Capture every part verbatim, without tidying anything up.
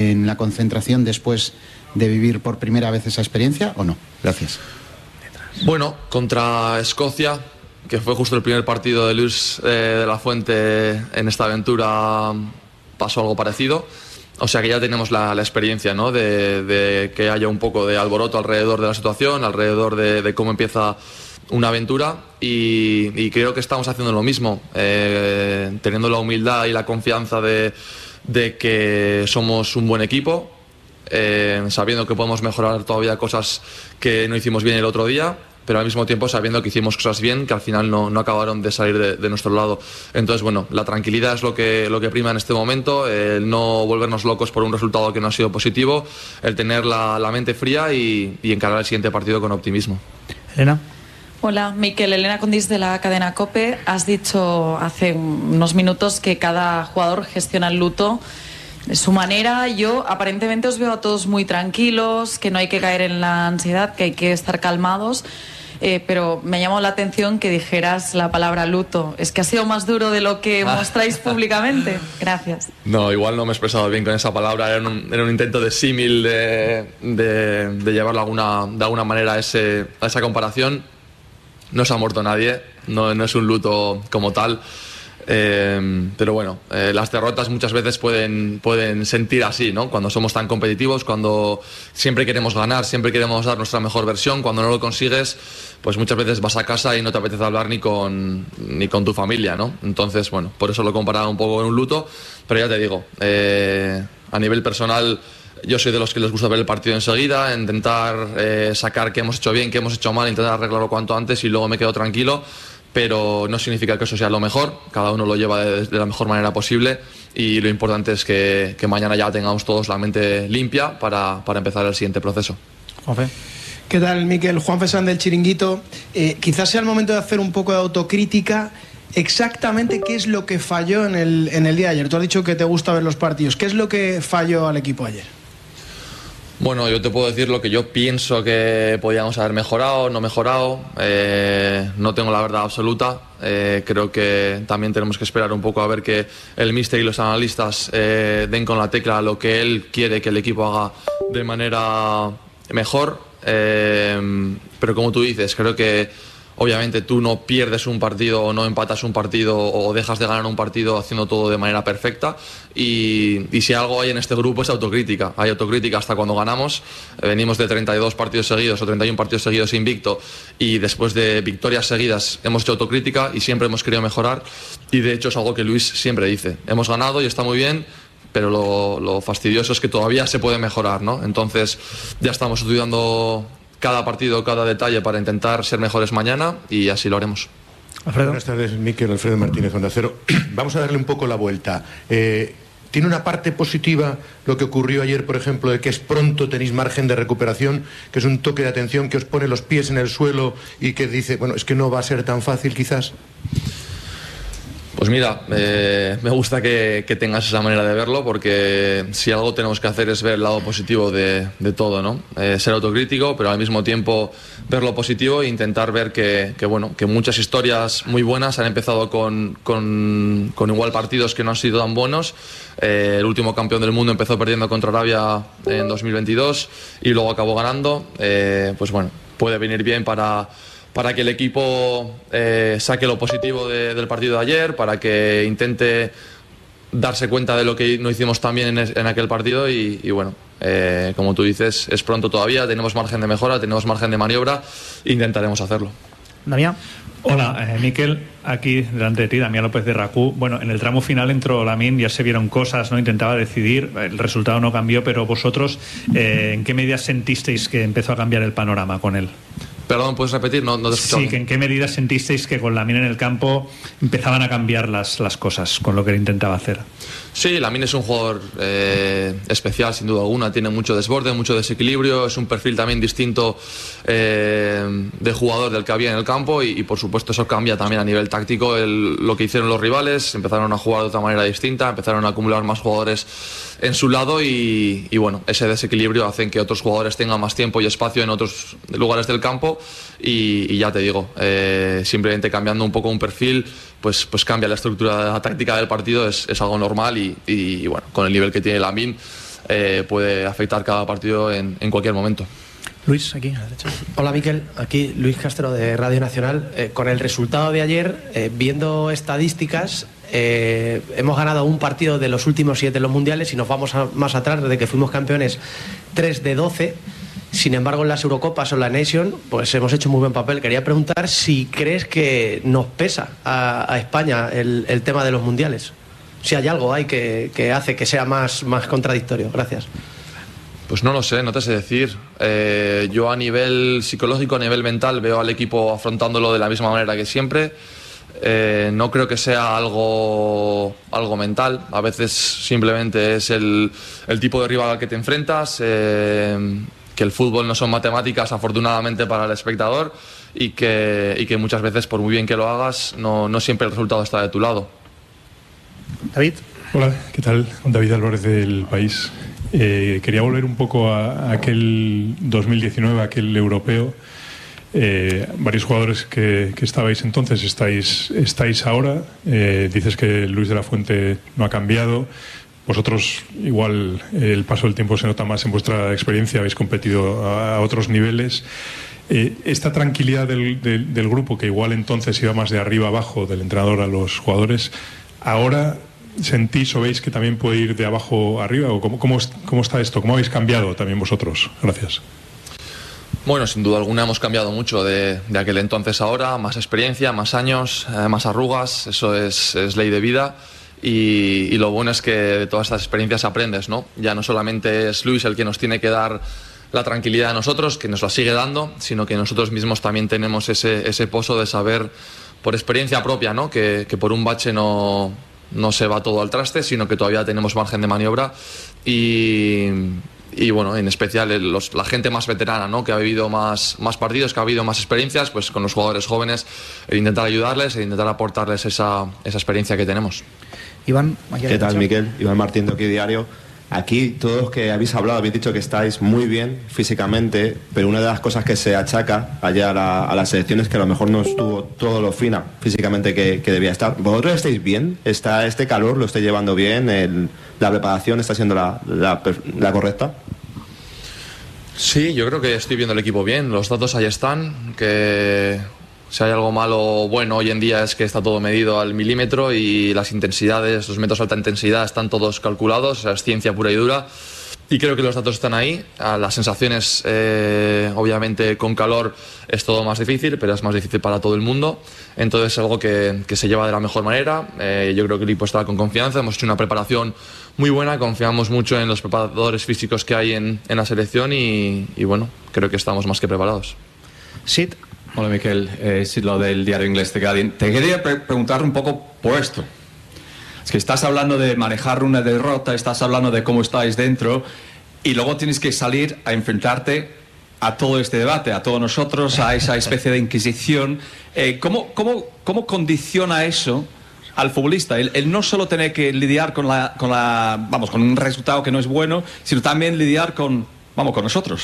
en la concentración después de vivir por primera vez esa experiencia o no? Gracias. Bueno, contra Escocia, que fue justo el primer partido de Luis eh, de la Fuente en esta aventura, pasó algo parecido. O sea que ya tenemos la, la experiencia, ¿no? de, de que haya un poco de alboroto alrededor de la situación, alrededor de, de cómo empieza una aventura, y, y creo que estamos haciendo lo mismo, eh, teniendo la humildad y la confianza de, de que somos un buen equipo, eh, sabiendo que podemos mejorar todavía cosas que no hicimos bien el otro día, pero al mismo tiempo sabiendo que hicimos cosas bien que al final no, no acabaron de salir de, de nuestro lado. Entonces, bueno, la tranquilidad es lo que, lo que prima en este momento, el no volvernos locos por un resultado que no ha sido positivo, el tener la, la mente fría y, y encarar el siguiente partido con optimismo. Elena. Hola, Miquel, Elena Condis de la cadena COPE. Has dicho hace unos minutos que cada jugador gestiona el luto de su manera. Yo aparentemente os veo a todos muy tranquilos, que no hay que caer en la ansiedad, que hay que estar calmados, eh, pero me llamó la atención que dijeras la palabra luto. ¿Es que ha sido más duro de lo que mostráis públicamente? Gracias. No, igual no me he expresado bien con esa palabra, era un, era un intento de símil de, de, de llevarlo alguna, de alguna manera a, ese, a esa comparación. No se ha muerto nadie, no, no es un luto como tal, eh, pero bueno, eh, las derrotas muchas veces pueden, pueden sentir así, ¿no? Cuando somos tan competitivos, cuando siempre queremos ganar, siempre queremos dar nuestra mejor versión, cuando no lo consigues, pues muchas veces vas a casa y no te apetece hablar ni con, ni con tu familia, ¿no? Entonces, bueno, por eso lo he comparado un poco con un luto, pero ya te digo, eh, a nivel personal, yo soy de los que les gusta ver el partido enseguida, intentar eh, sacar qué hemos hecho bien, qué hemos hecho mal, intentar arreglarlo cuanto antes y luego me quedo tranquilo, pero no significa que eso sea lo mejor, cada uno lo lleva de, de la mejor manera posible y lo importante es que, que mañana ya tengamos todos la mente limpia para, para empezar el siguiente proceso. Juanfe. ¿Qué tal, Miquel? Juan Fesán del Chiringuito. Eh, quizás sea el momento de hacer un poco de autocrítica. Exactamente qué es lo que falló en el, en el día de ayer. Tú has dicho que te gusta ver los partidos. ¿Qué es lo que falló al equipo ayer? Bueno, yo te puedo decir lo que yo pienso que podíamos haber mejorado, no mejorado. Eh, no tengo la verdad absoluta. Eh, creo que también tenemos que esperar un poco a ver que el míster y los analistas eh, den con la tecla lo que él quiere que el equipo haga de manera mejor. Eh, pero como tú dices, creo que obviamente tú no pierdes un partido o no empatas un partido o dejas de ganar un partido haciendo todo de manera perfecta y, y si algo hay en este grupo es autocrítica. Hay autocrítica hasta cuando ganamos. Venimos de treinta y dos partidos seguidos o treinta y uno partidos seguidos invicto y después de victorias seguidas hemos hecho autocrítica y siempre hemos querido mejorar y de hecho es algo que Luis siempre dice. Hemos ganado y está muy bien, pero lo, lo fastidioso es que todavía se puede mejorar, ¿no? Entonces ya estamos estudiando cada partido, cada detalle para intentar ser mejores mañana y así lo haremos. Alfredo. Buenas tardes, Miquel. Alfredo Martínez, Onda Cero. Vamos a darle un poco la vuelta. Eh, ¿Tiene una parte positiva lo que ocurrió ayer, por ejemplo, de que es pronto, tenéis margen de recuperación, que es un toque de atención que os pone los pies en el suelo y que dice, bueno, es que no va a ser tan fácil quizás? Pues mira, eh, me gusta que, que tengas esa manera de verlo porque si algo tenemos que hacer es ver el lado positivo de, de todo, ¿no? Eh, ser autocrítico, pero al mismo tiempo ver lo positivo e intentar ver que, que, bueno, que muchas historias muy buenas han empezado con, con, con igual partidos que no han sido tan buenos. Eh, el último campeón del mundo empezó perdiendo contra Arabia en dos mil veintidós y luego acabó ganando. Eh, pues bueno, puede venir bien para... para que el equipo eh, saque lo positivo de, del partido de ayer, para que intente darse cuenta de lo que no hicimos tan bien en, en aquel partido y, y bueno, eh, como tú dices, es pronto todavía, tenemos margen de mejora, tenemos margen de maniobra, intentaremos hacerlo. Damián. Hola, eh, Miquel, aquí delante de ti, Damián López de Racú. Bueno, en el tramo final entró Lamine, ya se vieron cosas, ¿no? Intentaba decidir, el resultado no cambió, pero vosotros, eh, ¿en qué medida sentisteis que empezó a cambiar el panorama con él? Perdón, ¿puedes repetir? No, no te he escuchado. Sí, que ¿en qué medida sentisteis que con Lamine en el campo empezaban a cambiar las, las cosas con lo que él intentaba hacer? Sí, Lamine es un jugador eh, especial, sin duda alguna. Tiene mucho desborde, mucho desequilibrio. Es un perfil también distinto eh, de jugador del que había en el campo y, y por supuesto eso cambia también a nivel táctico el, lo que hicieron los rivales. Empezaron a jugar de otra manera distinta, empezaron a acumular más jugadores en su lado y, y bueno, ese desequilibrio hace que otros jugadores tengan más tiempo y espacio en otros lugares del campo y, y ya te digo, eh, simplemente cambiando un poco un perfil pues, pues cambia la estructura, la táctica del partido, es, es algo normal y, y, y bueno, con el nivel que tiene Lamine eh, puede afectar cada partido en, en cualquier momento. Luis, aquí a la derecha. Hola Miquel, aquí Luis Castro de Radio Nacional. Eh, con el resultado de ayer, eh, viendo estadísticas, eh, hemos ganado un partido de los últimos siete en los mundiales y nos vamos a, más atrás, desde que fuimos campeones, tres de doce. Sin embargo, en las Eurocopas o la Nation, pues hemos hecho muy buen papel. Quería preguntar si crees que nos pesa a, a España el, el tema de los mundiales. Si hay algo ahí que, que hace que sea más, más contradictorio. Gracias. Pues no lo sé, no te sé decir. Eh, yo a nivel psicológico, a nivel mental, veo al equipo afrontándolo de la misma manera que siempre. Eh, no creo que sea algo, algo mental. A veces simplemente es el, el tipo de rival al que te enfrentas. Eh, que el fútbol no son matemáticas, afortunadamente, para el espectador. Y que, y que muchas veces, por muy bien que lo hagas, no, no siempre el resultado está de tu lado. David. Hola, ¿qué tal? David Álvarez del País. Eh, quería volver un poco a, a aquel dos mil diecinueve, aquel europeo. Eh, varios jugadores que, que estabais entonces estáis, estáis ahora. Eh, dices que Luis de la Fuente no ha cambiado. Vosotros, igual, eh, el paso del tiempo se nota más en vuestra experiencia, habéis competido a, a otros niveles. Eh, esta tranquilidad del, del, del grupo, que igual entonces iba más de arriba abajo, del entrenador a los jugadores, ahora ¿sentís o veis que también puede ir de abajo arriba? ¿O cómo, cómo, cómo está esto? ¿Cómo habéis cambiado también vosotros? Gracias. Bueno, sin duda alguna hemos cambiado mucho de, de aquel entonces a ahora. Más experiencia, más años, eh, más arrugas. Eso es, es ley de vida. Y, y lo bueno es que de todas estas experiencias aprendes, ¿no? Ya no solamente es Luis el que nos tiene que dar la tranquilidad a nosotros, que nos la sigue dando, sino que nosotros mismos también tenemos ese, ese pozo de saber por experiencia propia, ¿no? Que, que por un bache no... no se va todo al traste, sino que todavía tenemos margen de maniobra y, y bueno, en especial el, los, la gente más veterana, ¿no? Que ha vivido más, más partidos, que ha habido más experiencias, pues con los jugadores jóvenes, el intentar ayudarles, el intentar aportarles esa, esa experiencia que tenemos. Iván, aquí ¿qué tal, Miquel? Iván Martín de Aquí Diario. Aquí todos los que habéis hablado habéis dicho que estáis muy bien físicamente, pero una de las cosas que se achaca allá a la, a la selección es que a lo mejor no estuvo todo lo fina físicamente que, que debía estar. ¿Vosotros estáis bien? ¿Está este calor lo estáis llevando bien? El, ¿La preparación está siendo la, la, la correcta? Sí, yo creo que estoy viendo el equipo bien. Los datos ahí están, que si hay algo malo o bueno hoy en día es que está todo medido al milímetro y las intensidades, los metros de alta intensidad están todos calculados, o sea, es ciencia pura y dura. Y creo que los datos están ahí. Las sensaciones, eh, obviamente, con calor es todo más difícil, pero es más difícil para todo el mundo. Entonces es algo que, que se lleva de la mejor manera. Eh, yo creo que el equipo está con confianza. Hemos hecho una preparación muy buena. Confiamos mucho en los preparadores físicos que hay en, en la selección y, y, bueno, creo que estamos más que preparados. Sid. Hola, Miquel. Eh, Sid, lo del diario inglés The Guardian. Te quería pre preguntar un poco por esto. Es que estás hablando de manejar una derrota, estás hablando de cómo estáis dentro y luego tienes que salir a enfrentarte a todo este debate, a todos nosotros, a esa especie de inquisición. Eh, ¿cómo, cómo, ¿Cómo condiciona eso al futbolista? El, el no solo tener que lidiar con, la, con, la, vamos, con un resultado que no es bueno, sino también lidiar con, vamos, con nosotros.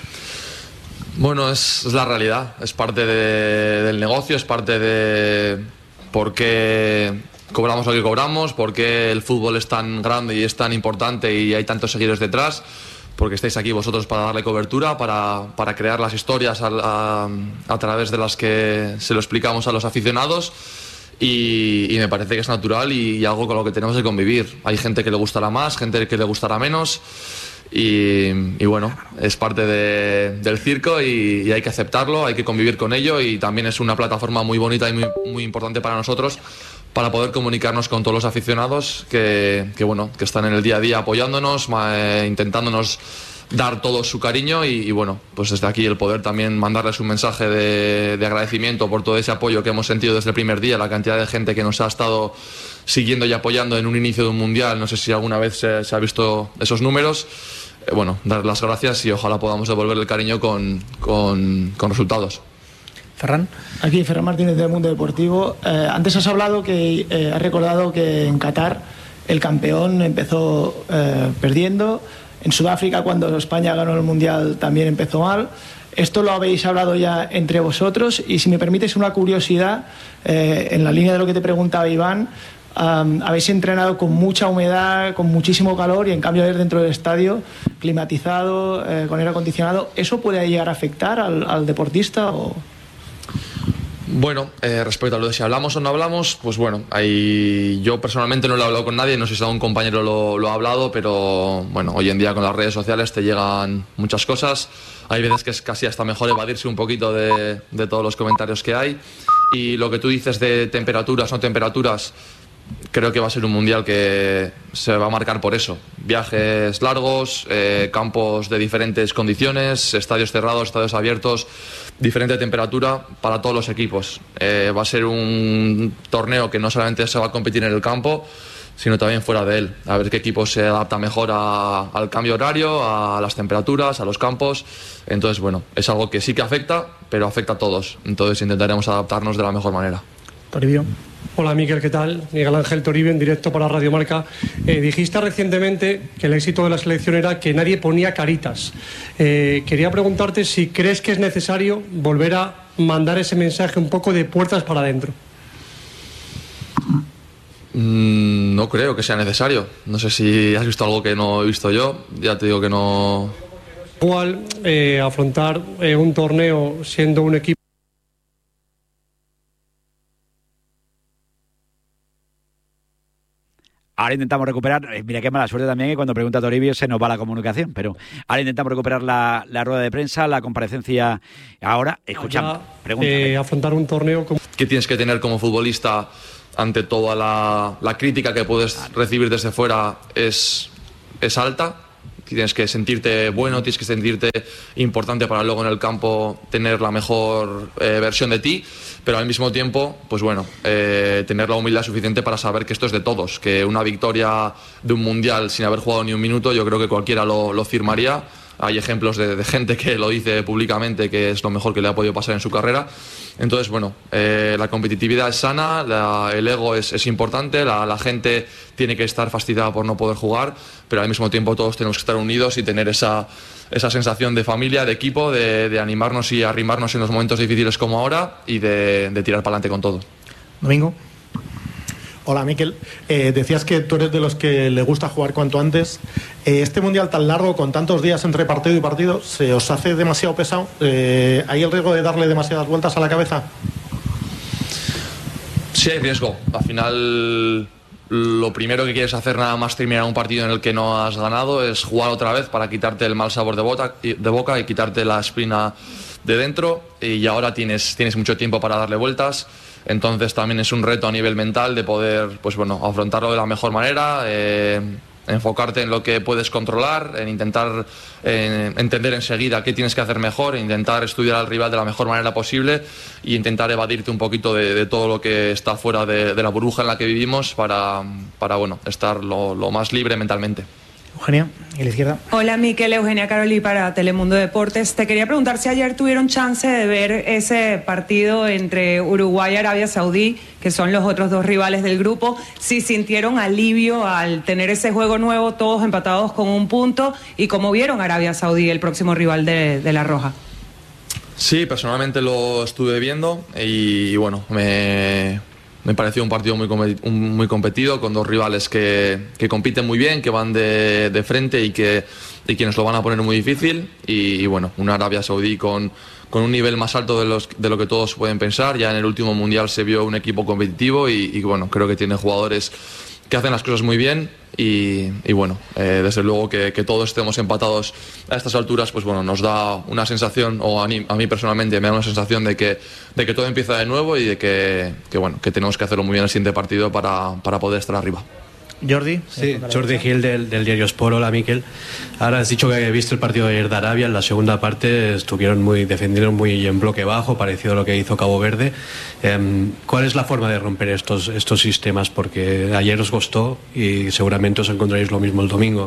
Bueno, es, es la realidad, es parte de, del negocio, es parte de por qué cobramos lo que cobramos, por qué el fútbol es tan grande y es tan importante y hay tantos seguidores detrás, porque estáis aquí vosotros para darle cobertura, para, para crear las historias a, a, a través de las que se lo explicamos a los aficionados y, y me parece que es natural y, y algo con lo que tenemos que convivir. Hay gente que le gustará más, gente que le gustará menos. Y, y bueno, es parte de, del circo y, y hay que aceptarlo, hay que convivir con ello y también es una plataforma muy bonita y muy, muy importante para nosotros para poder comunicarnos con todos los aficionados que, que, bueno, que están en el día a día apoyándonos, eh, intentándonos dar todo su cariño y, y bueno, pues desde aquí el poder también mandarles un mensaje de, de agradecimiento por todo ese apoyo que hemos sentido desde el primer día, la cantidad de gente que nos ha estado siguiendo y apoyando en un inicio de un mundial, no sé si alguna vez se, se ha visto esos números. Eh, bueno, dar las gracias y ojalá podamos devolver el cariño con, con, con resultados. Ferran. Aquí Ferran Martínez del Mundo Deportivo. Eh, antes has hablado que eh, has recordado que en Qatar el campeón empezó eh, perdiendo. En Sudáfrica, cuando España ganó el Mundial, también empezó mal. Esto lo habéis hablado ya entre vosotros y si me permites una curiosidad, eh, en la línea de lo que te preguntaba Iván, Um, habéis entrenado con mucha humedad, con muchísimo calor, y en cambio ayer dentro del estadio, climatizado, eh, con aire acondicionado. ¿Eso puede llegar a afectar al, al deportista? O... Bueno, eh, respecto a lo de si hablamos o no hablamos, pues bueno, ahí yo personalmente no lo he hablado con nadie, no sé si algún compañero lo, lo ha hablado, pero bueno, hoy en día con las redes sociales te llegan muchas cosas. Hay veces que es casi hasta mejor evadirse un poquito de, de todos los comentarios que hay. Y lo que tú dices de temperaturas, no temperaturas, creo que va a ser un mundial que se va a marcar por eso. Viajes largos, eh, campos de diferentes condiciones, estadios cerrados, estadios abiertos, diferente temperatura para todos los equipos. Eh, va a ser un torneo que no solamente se va a competir en el campo, sino también fuera de él. A ver qué equipo se adapta mejor a, al cambio horario, a las temperaturas, a los campos. Entonces, bueno, es algo que sí que afecta, pero afecta a todos. Entonces intentaremos adaptarnos de la mejor manera. Toribio. Hola Miquel, ¿qué tal? Miguel Ángel Toribio, en directo para Radio Marca. Eh, dijiste recientemente que el éxito de la selección era que nadie ponía caritas. Eh, quería preguntarte si crees que es necesario volver a mandar ese mensaje un poco de puertas para adentro. Mm, no creo que sea necesario. No sé si has visto algo que no he visto yo. Ya te digo que no... Igual eh, afrontar eh, un torneo siendo un equipo... Ahora intentamos recuperar, eh, mira qué mala suerte también que cuando pregunta Toribio se nos va la comunicación, pero ahora intentamos recuperar la, la rueda de prensa, la comparecencia ahora, escuchamos, pregunta. Eh, afrontar un torneo como... ¿Qué tienes que tener como futbolista ante toda la, la crítica que puedes recibir desde fuera es, es alta? Tienes que sentirte bueno, tienes que sentirte importante para luego en el campo tener la mejor eh, versión de ti, pero al mismo tiempo, pues bueno, eh, tener la humildad suficiente para saber que esto es de todos, que una victoria de un mundial sin haber jugado ni un minuto, yo creo que cualquiera lo, lo firmaría. Hay ejemplos de, de gente que lo dice públicamente, que es lo mejor que le ha podido pasar en su carrera. Entonces, bueno, eh, la competitividad es sana, la, el ego es, es importante, la, la gente tiene que estar fastidiada por no poder jugar, pero al mismo tiempo todos tenemos que estar unidos y tener esa, esa sensación de familia, de equipo, de, de animarnos y arrimarnos en los momentos difíciles como ahora y de, de tirar para adelante con todo. Domingo. Hola, Miquel. Eh, decías que tú eres de los que le gusta jugar cuanto antes. Eh, este mundial tan largo, con tantos días entre partido y partido, ¿se os hace demasiado pesado? Eh, ¿Hay el riesgo de darle demasiadas vueltas a la cabeza? Sí, hay riesgo. Al final, lo primero que quieres hacer nada más terminar un partido en el que no has ganado es jugar otra vez para quitarte el mal sabor de, bota, de boca y quitarte la espina de dentro. Y ahora tienes, tienes mucho tiempo para darle vueltas. Entonces también es un reto a nivel mental de poder, pues bueno, afrontarlo de la mejor manera, eh, enfocarte en lo que puedes controlar, en intentar eh, entender enseguida qué tienes que hacer mejor, intentar estudiar al rival de la mejor manera posible e intentar evadirte un poquito de, de todo lo que está fuera de, de la burbuja en la que vivimos para, para bueno, estar lo, lo más libre mentalmente. Eugenia, y a la izquierda. Hola, Miquel, Eugenia Caroli para Telemundo Deportes. Te quería preguntar si ayer tuvieron chance de ver ese partido entre Uruguay y Arabia Saudí, que son los otros dos rivales del grupo, si sintieron alivio al tener ese juego nuevo, todos empatados con un punto, y cómo vieron a Arabia Saudí, el próximo rival de, de La Roja. Sí, personalmente lo estuve viendo y, y bueno, me... Me pareció un partido muy, muy competido, con dos rivales que, que compiten muy bien, que van de, de frente y que y quienes lo van a poner muy difícil. Y, y bueno, una Arabia Saudí con, con un nivel más alto de, los, de lo que todos pueden pensar. Ya en el último Mundial se vio un equipo competitivo y, y bueno, creo que tiene jugadores que hacen las cosas muy bien. Y, y bueno, eh, desde luego que, que todos estemos empatados a estas alturas, pues bueno, nos da una sensación, o a mí, a mí personalmente me da una sensación de que, de que todo empieza de nuevo y de que, que bueno, que tenemos que hacerlo muy bien el siguiente partido para, para poder estar arriba. Jordi. Sí, Jordi Gil del, del diario Sport. Hola, Miquel. Ahora has dicho que habéis visto el partido de ayer de Arabia. En la segunda parte estuvieron muy, defendieron muy en bloque bajo, parecido a lo que hizo Cabo Verde. Eh, ¿Cuál es la forma de romper estos, estos sistemas? Porque ayer os costó y seguramente os encontraréis lo mismo el domingo.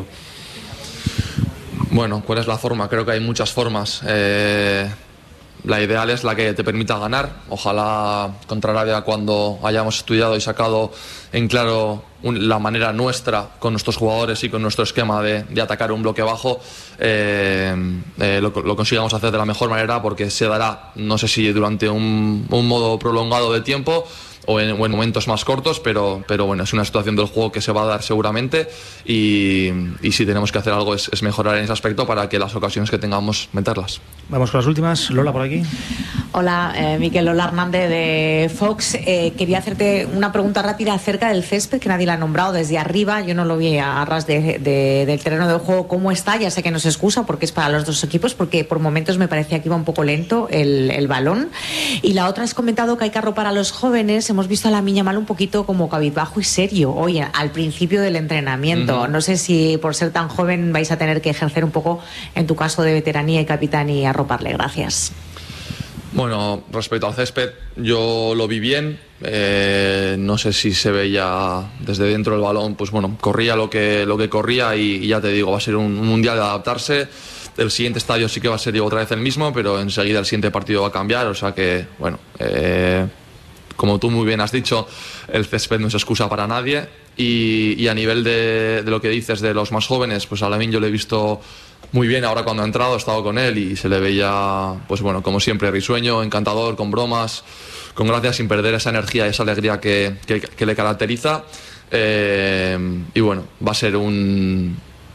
Bueno, ¿cuál es la forma? Creo que hay muchas formas. Eh... La ideal es la que te permita ganar. Ojalá contra Arabia, cuando hayamos estudiado y sacado en claro un, la manera nuestra con nuestros jugadores y con nuestro esquema de, de atacar un bloque bajo, eh, eh, lo, lo consigamos hacer de la mejor manera, porque se dará, no sé si durante un, un modo prolongado de tiempo o en, o en momentos más cortos, pero, pero bueno, es una situación del juego que se va a dar seguramente y, y si tenemos que hacer algo es, es mejorar en ese aspecto para que las ocasiones que tengamos meterlas. Vamos con las últimas. Lola, por aquí. Hola, eh, Miquel, Lola Hernández de Fox. Eh, quería hacerte una pregunta rápida acerca del césped, que nadie la ha nombrado desde arriba. Yo no lo vi a ras de, de, del terreno del juego. ¿Cómo está? Ya sé que no se excusa porque es para los dos equipos, porque por momentos me parecía que iba un poco lento el, el balón. Y la otra, has comentado que hay que arropar a los jóvenes. Hemos visto a la Miña Mal un poquito como cabizbajo y serio hoy, al principio del entrenamiento. Uh-huh. No sé si por ser tan joven vais a tener que ejercer un poco, en tu caso de veteranía y capitán, y arroparle. Gracias. Bueno, respecto al césped, yo lo vi bien. Eh, no sé si se veía desde dentro del balón, pues bueno, corría lo que, lo que corría y, y ya te digo, va a ser un, un mundial de adaptarse. El siguiente estadio sí que va a ser otra vez el mismo, pero enseguida el siguiente partido va a cambiar, o sea que, bueno, eh, como tú muy bien has dicho, el césped no es excusa para nadie y, y a nivel de, de lo que dices de los más jóvenes, pues a Lamine yo lo he visto muy bien ahora cuando ha entrado, he estado con él y se le veía, pues bueno, como siempre, risueño, encantador, con bromas, con gracia, sin perder esa energía, esa alegría que, que, que le caracteriza. Eh, y bueno, va a ser un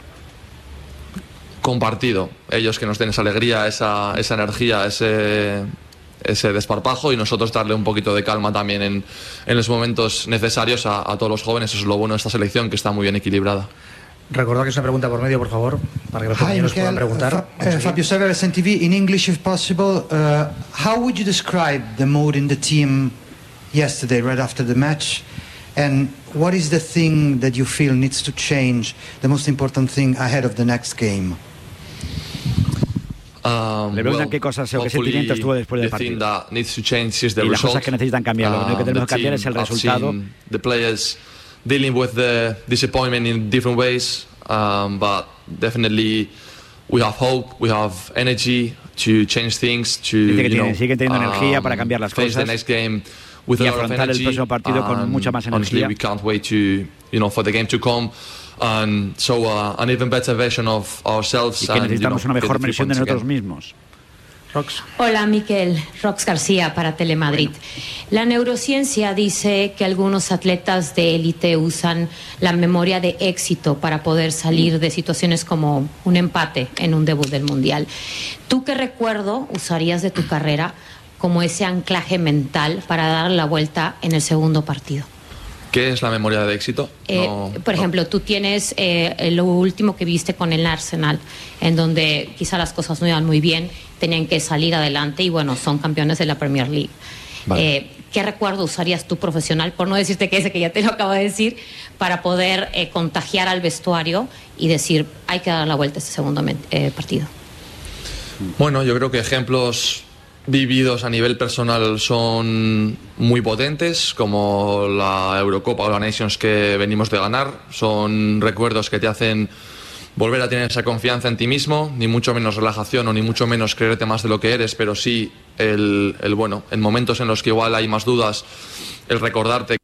compartido, ellos que nos den esa alegría, esa, esa energía, ese, ese desparpajo y nosotros darle un poquito de calma también en, en los momentos necesarios a, a todos los jóvenes. Eso es lo bueno de esta selección, que está muy bien equilibrada. Recordad que es una pregunta por medio, por favor, para que los compañeros Hi, puedan preguntar. Uh, Fabio Sever, S N T V, in English if possible. Uh, how would you describe the mood in the team yesterday, right after the match? And what is the thing that you feel needs to change, the most important thing ahead of the next game? Um, Le preguntan well, qué cosas o qué sentimientos tuvo después del partido. Needs to change is the y las result. cosas que necesitan cambiar. Lo único que tenemos que cambiar es el resultado. The players dealing with the disappointment in different ways, um, but definitely we have hope, we have energy to change things, to Dice que you tiene, know, siguen teniendo um, energía para cambiar las face cosas the next game with y a lot of afrontar energy, el próximo partido con and mucha más honestly, energía. we can't wait to, you know, for the game to come and show uh, an even better version of ourselves. Y que and, necesitamos you know, una mejor get the three versión de points nosotros again. mismos. Rox. Hola, Miquel. Rox García para Telemadrid. La neurociencia dice que algunos atletas de élite usan la memoria de éxito para poder salir de situaciones como un empate en un debut del Mundial. ¿Tú qué recuerdo usarías de tu carrera como ese anclaje mental para dar la vuelta en el segundo partido? ¿Qué es la memoria de éxito? Eh, No- por ejemplo, tú tienes eh, lo último que viste con el Arsenal, en donde quizá las cosas no iban muy bien, tenían que salir adelante y bueno, son campeones de la Premier League. Vale. Eh, ¿Qué recuerdo usarías tú profesional, por no decirte que ese que ya te lo acabo de decir, para poder eh, contagiar al vestuario y decir, hay que dar la vuelta a este segundo men- eh, partido? Bueno, yo creo que ejemplos vividos a nivel personal son muy potentes, como la Eurocopa o la Nations que venimos de ganar. Son recuerdos que te hacen volver a tener esa confianza en ti mismo, ni mucho menos relajación o ni mucho menos creerte más de lo que eres, pero sí el, el bueno, en momentos en los que igual hay más dudas, el recordarte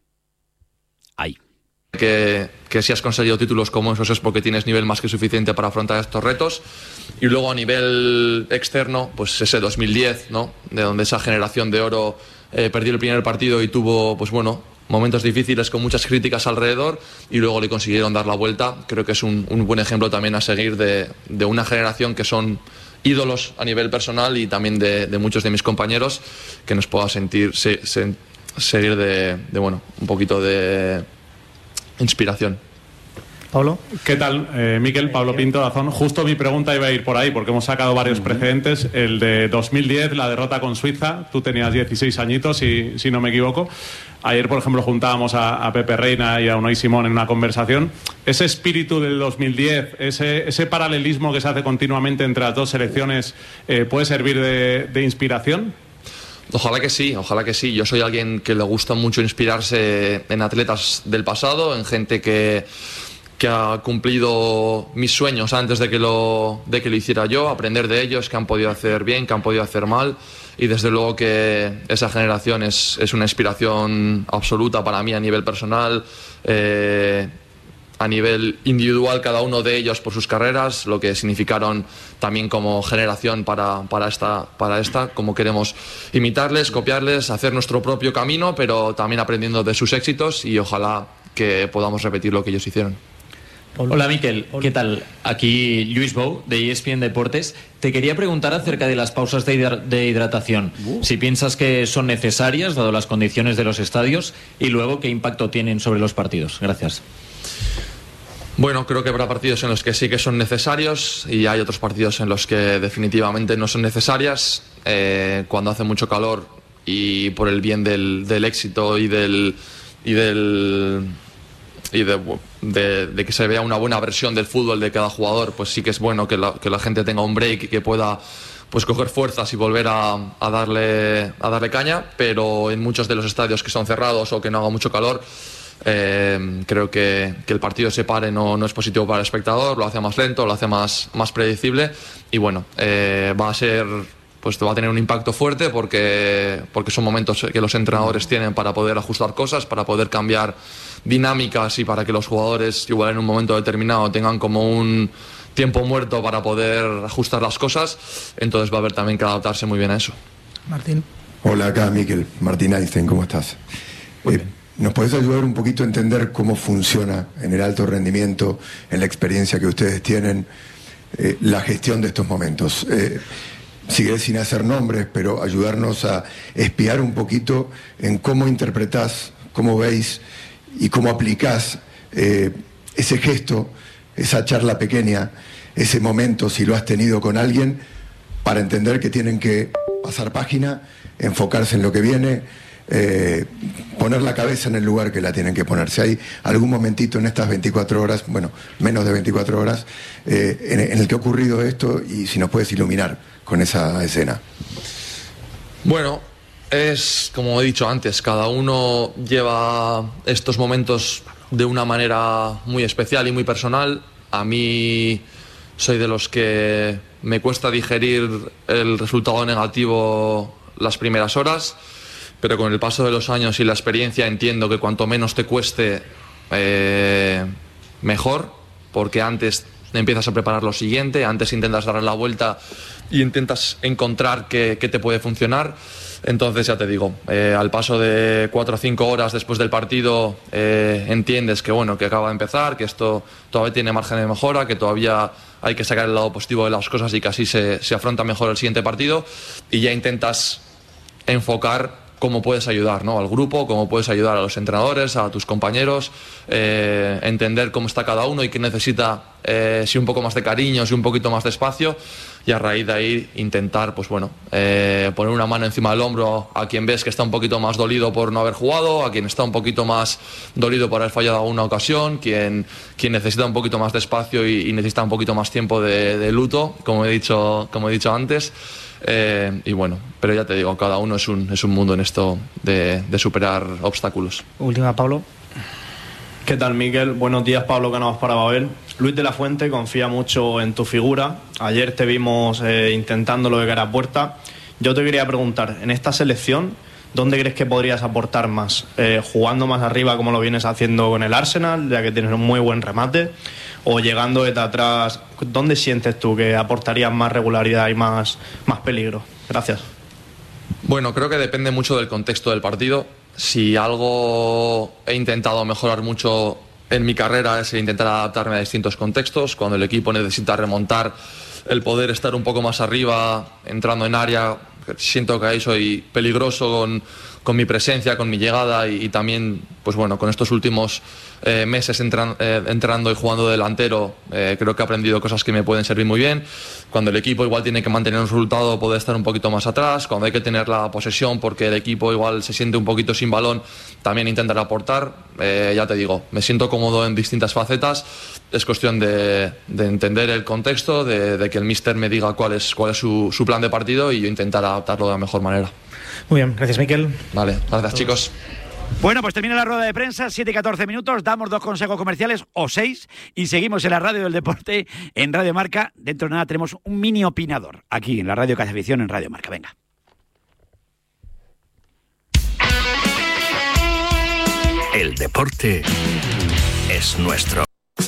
Ahí. que, que si has conseguido títulos como esos es porque tienes nivel más que suficiente para afrontar estos retos. Y luego a nivel externo, pues ese dos mil diez, ¿no? De donde esa generación de oro eh, perdió el primer partido y tuvo, pues bueno, momentos difíciles con muchas críticas alrededor y luego le consiguieron dar la vuelta. Creo que es un, un buen ejemplo también a seguir de, de una generación que son ídolos a nivel personal y también de, de muchos de mis compañeros, que nos pueda sentir se, se- seguir de, de, bueno, un poquito de inspiración. Pablo. ¿Qué tal, eh, Miquel? Pablo Pinto, Dazón. Justo mi pregunta iba a ir por ahí, porque hemos sacado varios precedentes. El de dos mil diez, la derrota con Suiza. Tú tenías dieciséis añitos, si, si no me equivoco. Ayer, por ejemplo, juntábamos a, a Pepe Reina y a Unai Simón en una conversación. Ese espíritu del dos mil diez, ese, ese paralelismo que se hace continuamente entre las dos selecciones, eh, ¿puede servir de, de inspiración? Ojalá que sí, ojalá que sí. Yo soy alguien que le gusta mucho inspirarse en atletas del pasado, en gente que, que ha cumplido mis sueños antes de que, lo, de que lo hiciera yo, aprender de ellos, que han podido hacer bien, que han podido hacer mal. Y desde luego que esa generación es, es una inspiración absoluta para mí a nivel personal. Eh, a nivel individual cada uno de ellos por sus carreras, lo que significaron también como generación para, para, esta, para esta, cómo queremos imitarles, copiarles, hacer nuestro propio camino, pero también aprendiendo de sus éxitos y ojalá que podamos repetir lo que ellos hicieron. Hola Miquel, ¿qué tal? Aquí Luis Bou de E S P N Deportes. Te quería preguntar acerca de las pausas de, hidra de hidratación. Uh. Si piensas que son necesarias, dado las condiciones de los estadios, y luego qué impacto tienen sobre los partidos. Gracias. Bueno, creo que habrá partidos en los que sí que son necesarios y hay otros partidos en los que definitivamente no son necesarias. Eh, cuando hace mucho calor y por el bien del, del éxito y del... Y del y de, de, de que se vea una buena versión del fútbol de cada jugador, pues sí que es bueno que la, que la gente tenga un break y que pueda pues coger fuerzas y volver a, a, darle, a darle caña, pero en muchos de los estadios que son cerrados o que no haga mucho calor, eh, creo que, que el partido se pare no, no es positivo para el espectador, lo hace más lento, lo hace más, más predecible y bueno, eh, va a ser... pues va a tener un impacto fuerte porque, porque son momentos que los entrenadores tienen para poder ajustar cosas, para poder cambiar dinámicas y para que los jugadores igual en un momento determinado tengan como un tiempo muerto para poder ajustar las cosas, entonces va a haber también que adaptarse muy bien a eso. Martín. Hola, acá Miquel, Martín Einstein, ¿cómo estás? Eh, ¿Nos podés ayudar un poquito a entender cómo funciona en el alto rendimiento, en la experiencia que ustedes tienen, eh, la gestión de estos momentos? Eh, Sigue sin hacer nombres, pero ayudarnos a espiar un poquito en cómo interpretás, cómo veis y cómo aplicás eh, ese gesto, esa charla pequeña, ese momento, si lo has tenido con alguien, para entender que tienen que pasar página, enfocarse en lo que viene, eh, poner la cabeza en el lugar que la tienen que poner. Si hay algún momentito en estas veinticuatro horas, bueno, menos de veinticuatro horas, eh, en, en el que ha ocurrido esto y si nos puedes iluminar con esa escena. Bueno, es como he dicho antes, cada uno lleva estos momentos de una manera muy especial y muy personal. A mí soy de los que me cuesta digerir el resultado negativo las primeras horas, pero con el paso de los años y la experiencia entiendo que cuanto menos te cueste, eh, mejor, porque antes empiezas a preparar lo siguiente, antes intentas darle la vuelta y intentas encontrar qué, qué te puede funcionar. Entonces ya te digo, eh, al paso de cuatro o cinco horas después del partido eh, entiendes que bueno, que acaba de empezar, que esto todavía tiene margen de mejora, que todavía hay que sacar el lado positivo de las cosas y que así se, se afronta mejor el siguiente partido y ya intentas enfocar cómo puedes ayudar, ¿no?, al grupo, cómo puedes ayudar a los entrenadores, a tus compañeros, eh, entender cómo está cada uno y qué necesita, eh, si un poco más de cariño, si un poquito más de espacio, y a raíz de ahí intentar, pues bueno, eh, poner una mano encima del hombro a quien ves que está un poquito más dolido por no haber jugado, a quien está un poquito más dolido por haber fallado alguna ocasión, quien, quien necesita un poquito más de espacio y, y necesita un poquito más tiempo de, de luto, como he dicho, como he dicho antes. Eh, y bueno, pero ya te digo, cada uno es un, es un mundo en esto de, de superar obstáculos. Última, Pablo. ¿Qué tal, Miquel? Buenos días, Pablo Cánovas para Babel. Luis de la Fuente confía mucho en tu figura. Ayer te vimos eh, intentándolo de cara a puerta. Yo te quería preguntar, en esta selección, ¿dónde crees que podrías aportar más? Eh, ¿Jugando más arriba como lo vienes haciendo con el Arsenal, ya que tienes un muy buen remate? ¿O llegando desde atrás? ¿Dónde sientes tú que aportarías más regularidad y más, más peligro? Gracias. Bueno, creo que depende mucho del contexto del partido. Si algo he intentado mejorar mucho en mi carrera es intentar adaptarme a distintos contextos. Cuando el equipo necesita remontar, el poder estar un poco más arriba, entrando en área, siento que ahí soy peligroso con, con mi presencia, con mi llegada y, y también, pues bueno, con estos últimos eh, meses entran, eh, entrando y jugando de delantero, eh, creo que he aprendido cosas que me pueden servir muy bien. Cuando el equipo igual tiene que mantener un resultado, poder estar un poquito más atrás. Cuando hay que tener la posesión porque el equipo igual se siente un poquito sin balón, también intentar aportar. Eh, ya te digo, me siento cómodo en distintas facetas. Es cuestión de, de entender el contexto, de, de que el míster me diga cuál es, cuál es su, su plan de partido y yo intentar adaptarlo de la mejor manera. Muy bien, gracias, Miquel. Vale, gracias, chicos. Bueno, pues termina la rueda de prensa, siete y catorce minutos, damos dos consejos comerciales o seis y seguimos en la radio del deporte en Radio Marca. Dentro de nada tenemos un mini opinador aquí en la radio Casaficción en Radio Marca. Venga. El deporte es nuestro.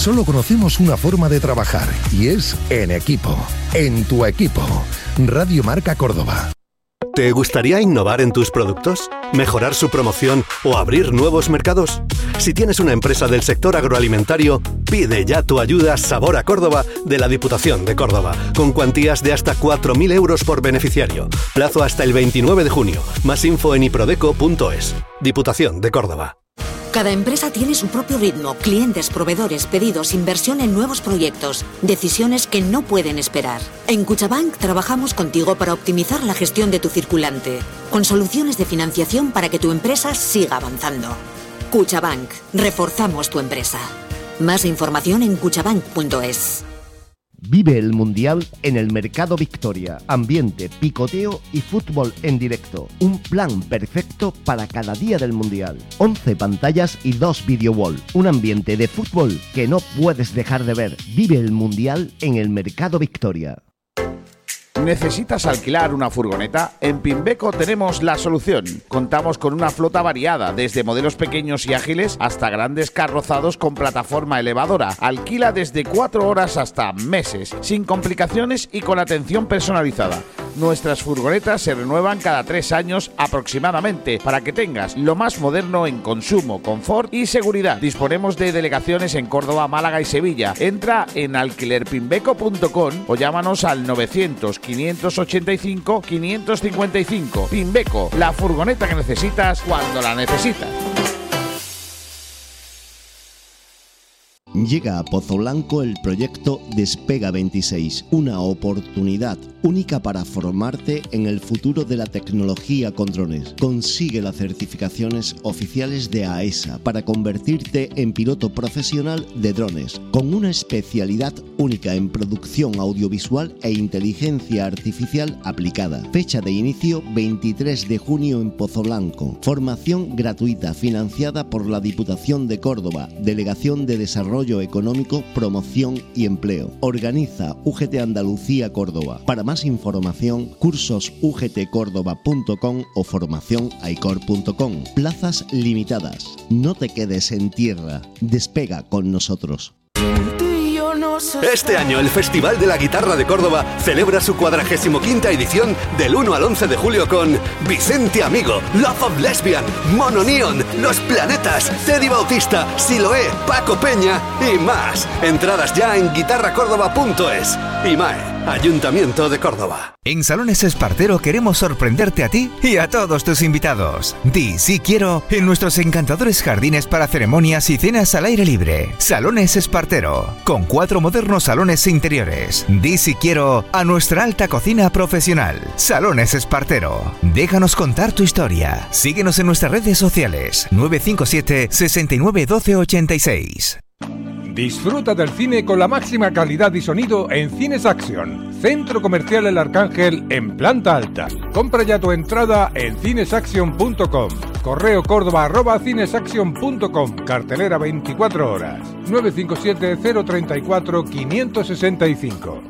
solo conocemos una forma de trabajar y es en equipo, en tu equipo. Radio Marca Córdoba. ¿Te gustaría innovar en tus productos? ¿Mejorar su promoción o abrir nuevos mercados? Si tienes una empresa del sector agroalimentario, pide ya tu ayuda Sabor a Córdoba de la Diputación de Córdoba, con cuantías de hasta cuatro mil euros por beneficiario. Plazo hasta el veintinueve de junio. Más info en iprodeco punto es. Diputación de Córdoba. Cada empresa tiene su propio ritmo, clientes, proveedores, pedidos, inversión en nuevos proyectos, decisiones que no pueden esperar. En Cuchabank trabajamos contigo para optimizar la gestión de tu circulante, con soluciones de financiación para que tu empresa siga avanzando. Cuchabank, reforzamos tu empresa. Más información en cuchabank punto es. Vive el Mundial en el Mercado Victoria. Ambiente, picoteo y fútbol en directo. Un plan perfecto para cada día del Mundial. once pantallas y dos video wall. Un ambiente de fútbol que no puedes dejar de ver. Vive el Mundial en el Mercado Victoria. ¿Necesitas alquilar una furgoneta? En Pimbeco tenemos la solución. Contamos con una flota variada, desde modelos pequeños y ágiles hasta grandes carrozados con plataforma elevadora. Alquila desde cuatro horas hasta meses, sin complicaciones y con atención personalizada. Nuestras furgonetas se renuevan cada tres años aproximadamente, para que tengas lo más moderno en consumo, confort y seguridad. Disponemos de delegaciones en Córdoba, Málaga y Sevilla. Entra en alquiler pimbeco punto com o llámanos al novecientos, quinientos ochenta y cinco, quinientos cincuenta y cinco. Pimbeco, la furgoneta que necesitas cuando la necesitas. Llega a Pozo Blanco el proyecto Despega veintiséis, una oportunidad única para formarte en el futuro de la tecnología con drones. Consigue las certificaciones oficiales de AESA para convertirte en piloto profesional de drones, con una especialidad única en producción audiovisual e inteligencia artificial aplicada. Fecha de inicio veintitrés de junio en Pozo Blanco. Formación gratuita financiada por la Diputación de Córdoba, Delegación de Desarrollo Económico, Promoción y Empleo. Organiza U G T Andalucía Córdoba. Para más información, cursos u g t córdoba punto com o formación aicor punto com. Plazas limitadas. No te quedes en tierra. Despega con nosotros. Este año el Festival de la Guitarra de Córdoba celebra su cuadragésimo quinta edición del uno al once de julio con Vicente Amigo, Love of Lesbian, Mono Neon, Los Planetas, Teddy Bautista, Siloé, Paco Peña y más. Entradas ya en guitarra córdoba punto es. IMAE, Ayuntamiento de Córdoba. En Salones Espartero queremos sorprenderte a ti y a todos tus invitados. Di sí quiero en nuestros encantadores jardines para ceremonias y cenas al aire libre. Salones Espartero, con cuatro modernos salones interiores. Di sí quiero a nuestra alta cocina profesional. Salones Espartero. Déjanos contar tu historia. Síguenos en nuestras redes sociales. nueve cinco siete, sesenta y nueve, doce, ochenta y seis. Disfruta del cine con la máxima calidad y sonido en Cines Action, Centro Comercial El Arcángel en planta alta. Compra ya tu entrada en cinesaction punto com. Correo córdoba arroba cinesaction punto com. Cartelera veinticuatro horas. nueve cinco siete, cero tres cuatro, cinco seis cinco.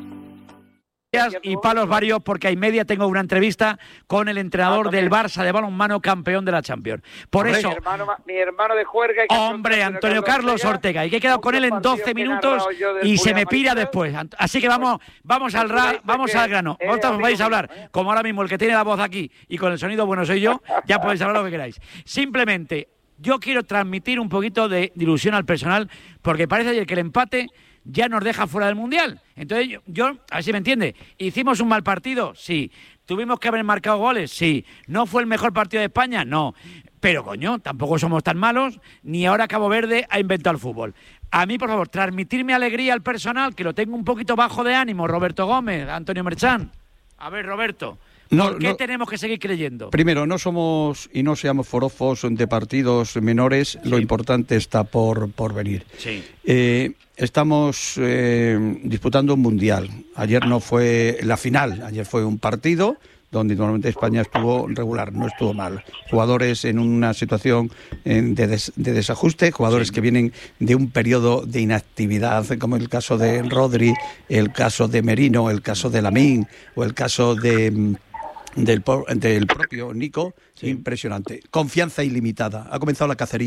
Y palos varios, porque a y media tengo una entrevista con el entrenador del Barça de balonmano, campeón de la Champions. Por hombre, eso, mi hermano, mi hermano de juerga. Y hombre, Antonio Carlos Ortega, y que he quedado con él en doce minutos y se me pira después. Así que vamos, vamos al ra, vamos al grano. Vosotros vais a hablar, como ahora mismo el que tiene la voz aquí y con el sonido bueno soy yo, ya podéis hablar lo que queráis. Simplemente, yo quiero transmitir un poquito de ilusión al personal, porque parece ayer que el empate ya nos deja fuera del Mundial. Entonces yo, yo, a ver si me entiende, ¿hicimos un mal partido? Sí. ¿Tuvimos que haber marcado goles? Sí. ¿No fue el mejor partido de España? No. Pero coño, tampoco somos tan malos, ni ahora Cabo Verde ha inventado el fútbol. A mí, por favor, transmitirme alegría al personal, que lo tengo un poquito bajo de ánimo. Roberto Gómez, Antonio Merchán. A ver, Roberto, No, ¿por qué no, tenemos que seguir creyendo? Primero, no somos y no seamos forofos de partidos menores, sí. Lo importante está por, por venir. Sí. Eh, estamos eh, disputando un mundial. Ayer no fue la final, ayer fue un partido donde normalmente España estuvo regular, no estuvo mal. Jugadores en una situación de, des, de desajuste, jugadores sí. que vienen de un periodo de inactividad, como el caso de Rodri, el caso de Merino, el caso de Lamine o el caso de... Del, del propio Nico, sí. Impresionante. Confianza ilimitada. Ha comenzado la cacería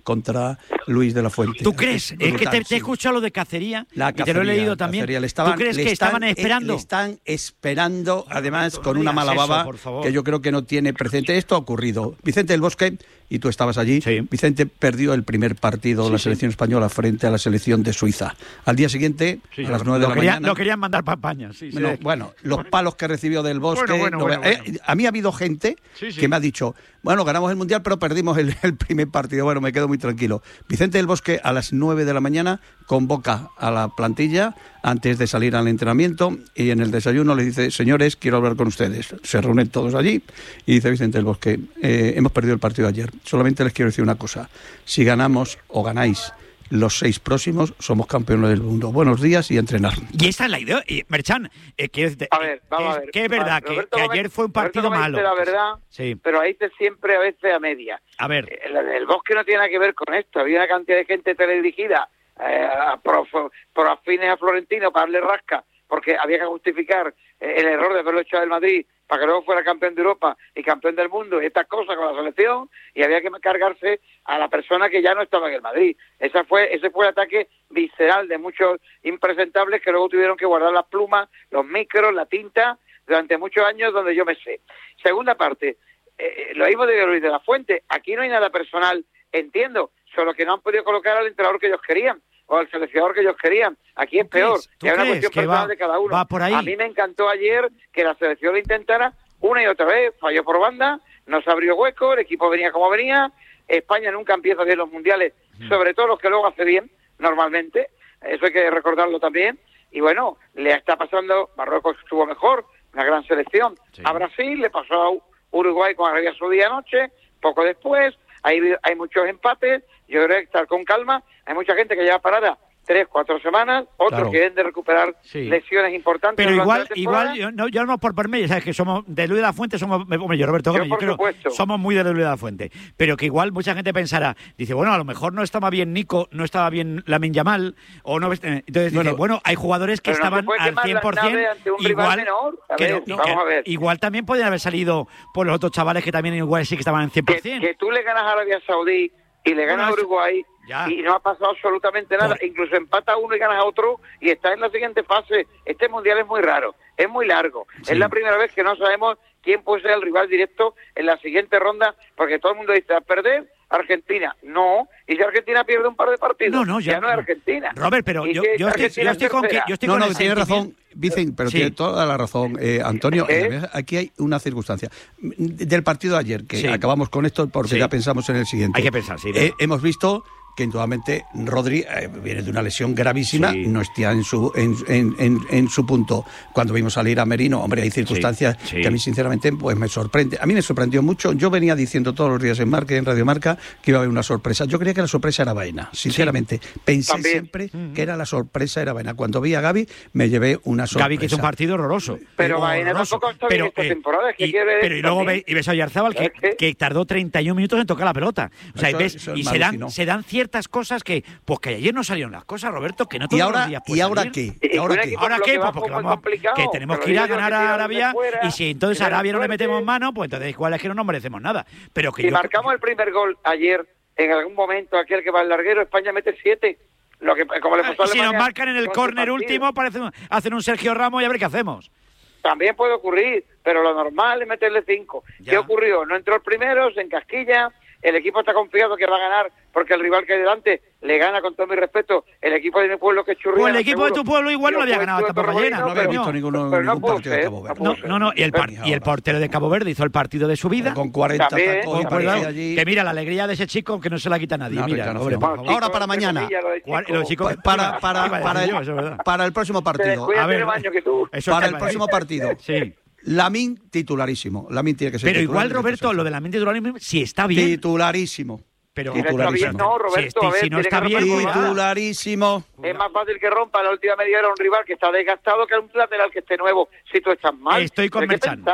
contra Luis de la Fuente. ¿Tú crees? Es, es que te, te he escuchado lo de cacería la y cacería, te lo he leído también. Le estaban, ¿Tú crees que están, estaban esperando? Le están esperando, además, con una mala baba que yo creo que no tiene precedente. Esto ha ocurrido. Vicente del Bosque, y tú estabas allí, sí. Vicente perdió el primer partido de sí, la selección sí. española frente a la selección de Suiza. Al día siguiente, sí, a las nueve de la quería, mañana... Lo querían mandar para España. Sí, bueno, sí. bueno, los palos que recibió del Bosque... Bueno, bueno, no, bueno, eh, bueno. A mí ha habido gente sí, sí. que me ha dicho, bueno, ganamos el Mundial, pero perdimos el, el primer partido. Bueno, me quedo muy tranquilo. Vicente del Bosque, a las nueve de la mañana, convoca a la plantilla antes de salir al entrenamiento y en el desayuno le dice, señores, quiero hablar con ustedes. Se reúnen todos allí y dice Vicente del Bosque, eh, hemos perdido el partido ayer. Solamente les quiero decir una cosa. Si ganamos o ganáis los seis próximos, somos campeones del mundo. Buenos días y a entrenar. Y esa es la idea. Y, Merchan, eh, que, es, a ver, vamos es, a ver. que es verdad que, que ayer fue un partido malo. La verdad, sí. Pero ahí te siempre a veces a media. A ver. El, el Bosque no tiene nada que ver con esto. Había una cantidad de gente teledirigida eh, pro, pro afines a Florentino para darle rasca, porque había que justificar eh, el error de haberlo hecho del Madrid para que luego fuera campeón de Europa y campeón del mundo y estas cosas con la selección, y había que cargarse a la persona que ya no estaba en el Madrid. Esa fue, ese fue el ataque visceral de muchos impresentables que luego tuvieron que guardar las plumas, los micros, la tinta, durante muchos años donde yo me sé. Segunda parte, eh, lo mismo de Luis de la Fuente, aquí no hay nada personal, entiendo, solo que no han podido colocar al entrenador que ellos querían, o al seleccionador que ellos querían. Aquí es peor, es una cuestión personal va, de cada uno. Va por ahí. A mí me encantó ayer que la selección lo intentara una y otra vez, falló por banda, no se abrió hueco, el equipo venía como venía, España nunca empieza bien los mundiales, sobre todo los que luego hace bien, normalmente, eso hay que recordarlo también, y bueno, le está pasando, Marruecos estuvo mejor, una gran selección, sí. A Brasil le pasó a Uruguay con Arabia Saudí anoche, poco después, hay, hay muchos empates, yo creo que hay que estar con calma, hay mucha gente que lleva parada tres, cuatro semanas, otros claro. quieren de recuperar sí. lesiones importantes. Pero igual, igual yo no, yo no por por medio, sabes que somos de Luis de la Fuente, somos, hombre, yo Roberto Gómez, yo, yo creo, somos muy de Luis de la Fuente, pero que igual mucha gente pensará, dice, bueno, a lo mejor no estaba bien Nico, no estaba bien Lamine Yamal, o no, entonces bueno, dice, bueno, hay jugadores que estaban no al cien por ciento, igual, menor. A que, ver, no, vamos que, a ver. igual también podrían haber salido por los otros chavales que también igual sí que estaban al cien por ciento. Que, que tú le ganas a Arabia Saudí y le ganas bueno, a Uruguay ya. Y no ha pasado absolutamente nada, por... incluso empata uno y ganas a otro y está en la siguiente fase. Este mundial es muy raro, es muy largo, sí. Es la primera vez que no sabemos quién puede ser el rival directo en la siguiente ronda, porque todo el mundo dice, a perder Argentina, no, y si Argentina pierde un par de partidos, no, no, ya, ya no es Argentina. Robert, pero yo, yo, estoy, yo estoy con que yo estoy no, con no, el tiene razón, Vicente, pero sí. Tiene toda la razón, eh, Antonio. ¿Eh? Aquí hay una circunstancia del partido de ayer, que sí. Acabamos con esto porque sí. Ya pensamos en el siguiente. Hay que pensar, sí. Eh, hemos visto que indudablemente Rodri eh, viene de una lesión gravísima, sí. No está en su en, en, en, en su punto. Cuando vimos salir a Merino, hombre, hay circunstancias sí, sí. que a mí sinceramente pues me sorprende. A mí me sorprendió mucho. Yo venía diciendo todos los días en Marca, en Radio Marca, que iba a haber una sorpresa. Yo creía que la sorpresa era Baena, sinceramente. Sí. Pensé También. siempre uh-huh. que era la sorpresa era Baena. Cuando vi a Gavi me llevé una sorpresa. Gavi que hizo un partido horroroso. Pero Baena tampoco está bien esta temporada. Y, pero y luego ve, y ves a Oyarzábal que, ¿qué? que tardó treinta y un minutos en tocar la pelota. O sea, eso, y ves eso y se dan, no. se dan ciertas cosas que pues que ayer no salieron las cosas, Roberto, que no todos ¿Y ahora, los días ¿Y ahora qué? ¿Y ahora qué? ¿Ahora qué? Pues porque vamos a, que tenemos que ir a ganar a Arabia y si entonces a Arabia no le metemos mano, pues entonces igual es que no nos merecemos nada. Pero que si yo... marcamos el primer gol ayer, en algún momento aquel que va al larguero, España mete siete. Lo que, como le pasó a si nos marcan en el córner último, parece, hacen un Sergio Ramos y a ver qué hacemos. También puede ocurrir, pero lo normal es meterle cinco. Ya. ¿Qué ocurrió? No entró el primero, se encasquilla, el equipo está confiado que va a ganar porque el rival que hay delante le gana, con todo mi respeto, el equipo de mi pueblo que es Churriana. Pues el equipo seguro. de tu pueblo igual no lo había ganado hasta por llena. No había visto ninguno, pero no ningún partido ser, de Cabo Verde. No, no, no, y el, par, y el portero de Cabo Verde hizo el partido de su vida. Con cuarenta también, tacos. También. Allí. Que mira, la alegría de ese chico que no se la quita nadie. No, mira, no, hombre, no, no. Ahora para mañana. Los chicos, para, para, para, el, para el próximo partido. A ver, para el próximo partido. Sí. Lamine titularísimo. Lamine tiene que ser Pero titular. igual, Roberto, lo de Lamine titularísimo, si está bien. Titularísimo. Pero si no, bien, no, Roberto, si, a ver, si no está bien, titularísimo. Es más fácil que rompa la última media hora un rival que está desgastado que un lateral que esté nuevo. Si tú estás mal, estoy conversando.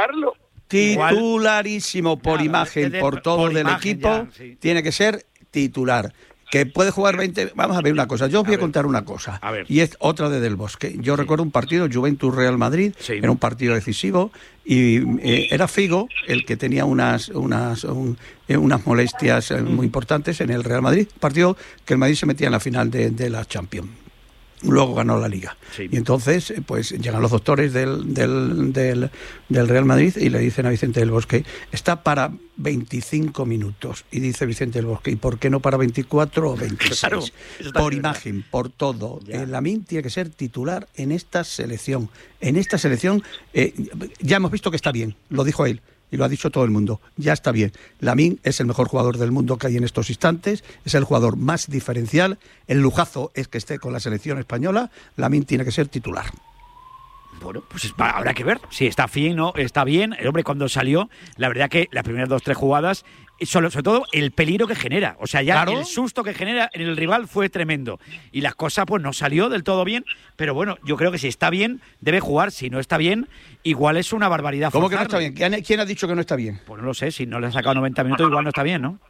Titularísimo por Nada, imagen, de, por todo por del imagen, equipo, ya, sí. Tiene que ser titular. que puede jugar veinte... Vamos a ver una cosa, yo os voy a, a contar una cosa, a ver. y es otra de Del Bosque. Yo sí. recuerdo un partido, Juventus-Real Madrid, sí. era un partido decisivo, y eh, era Figo el que tenía unas unas un, eh, unas molestias eh, muy importantes en el Real Madrid, partido que el Madrid se metía en la final de, de la Champions. Luego ganó la Liga. Sí. Y entonces, pues llegan los doctores del, del, del, del Real Madrid y le dicen a Vicente del Bosque, está para veinticinco minutos. Y dice Vicente del Bosque, ¿y por qué no para veinticuatro o veintiséis? Claro, por imagen, por todo. Eh, Lamine tiene que ser titular en esta selección. En esta selección, eh, ya hemos visto que está bien, lo dijo él. Y lo ha dicho todo el mundo, ya está bien. Lamine es el mejor jugador del mundo que hay en estos instantes, es el jugador más diferencial, el lujazo es que esté con la selección española, Lamine tiene que ser titular. Bueno, pues habrá que ver si está bien o no está bien. El hombre cuando salió, la verdad que las primeras dos, tres jugadas, sobre, sobre todo el peligro que genera. O sea, ya claro. el susto que genera en el rival fue tremendo. Y las cosas pues no salió del todo bien, pero bueno, yo creo que si está bien, debe jugar. Si no está bien, igual es una barbaridad. ¿Cómo forzarle. Que no está bien? ¿Quién ha dicho que no está bien? Pues no lo sé, si no le ha sacado noventa minutos, igual no está bien, ¿no?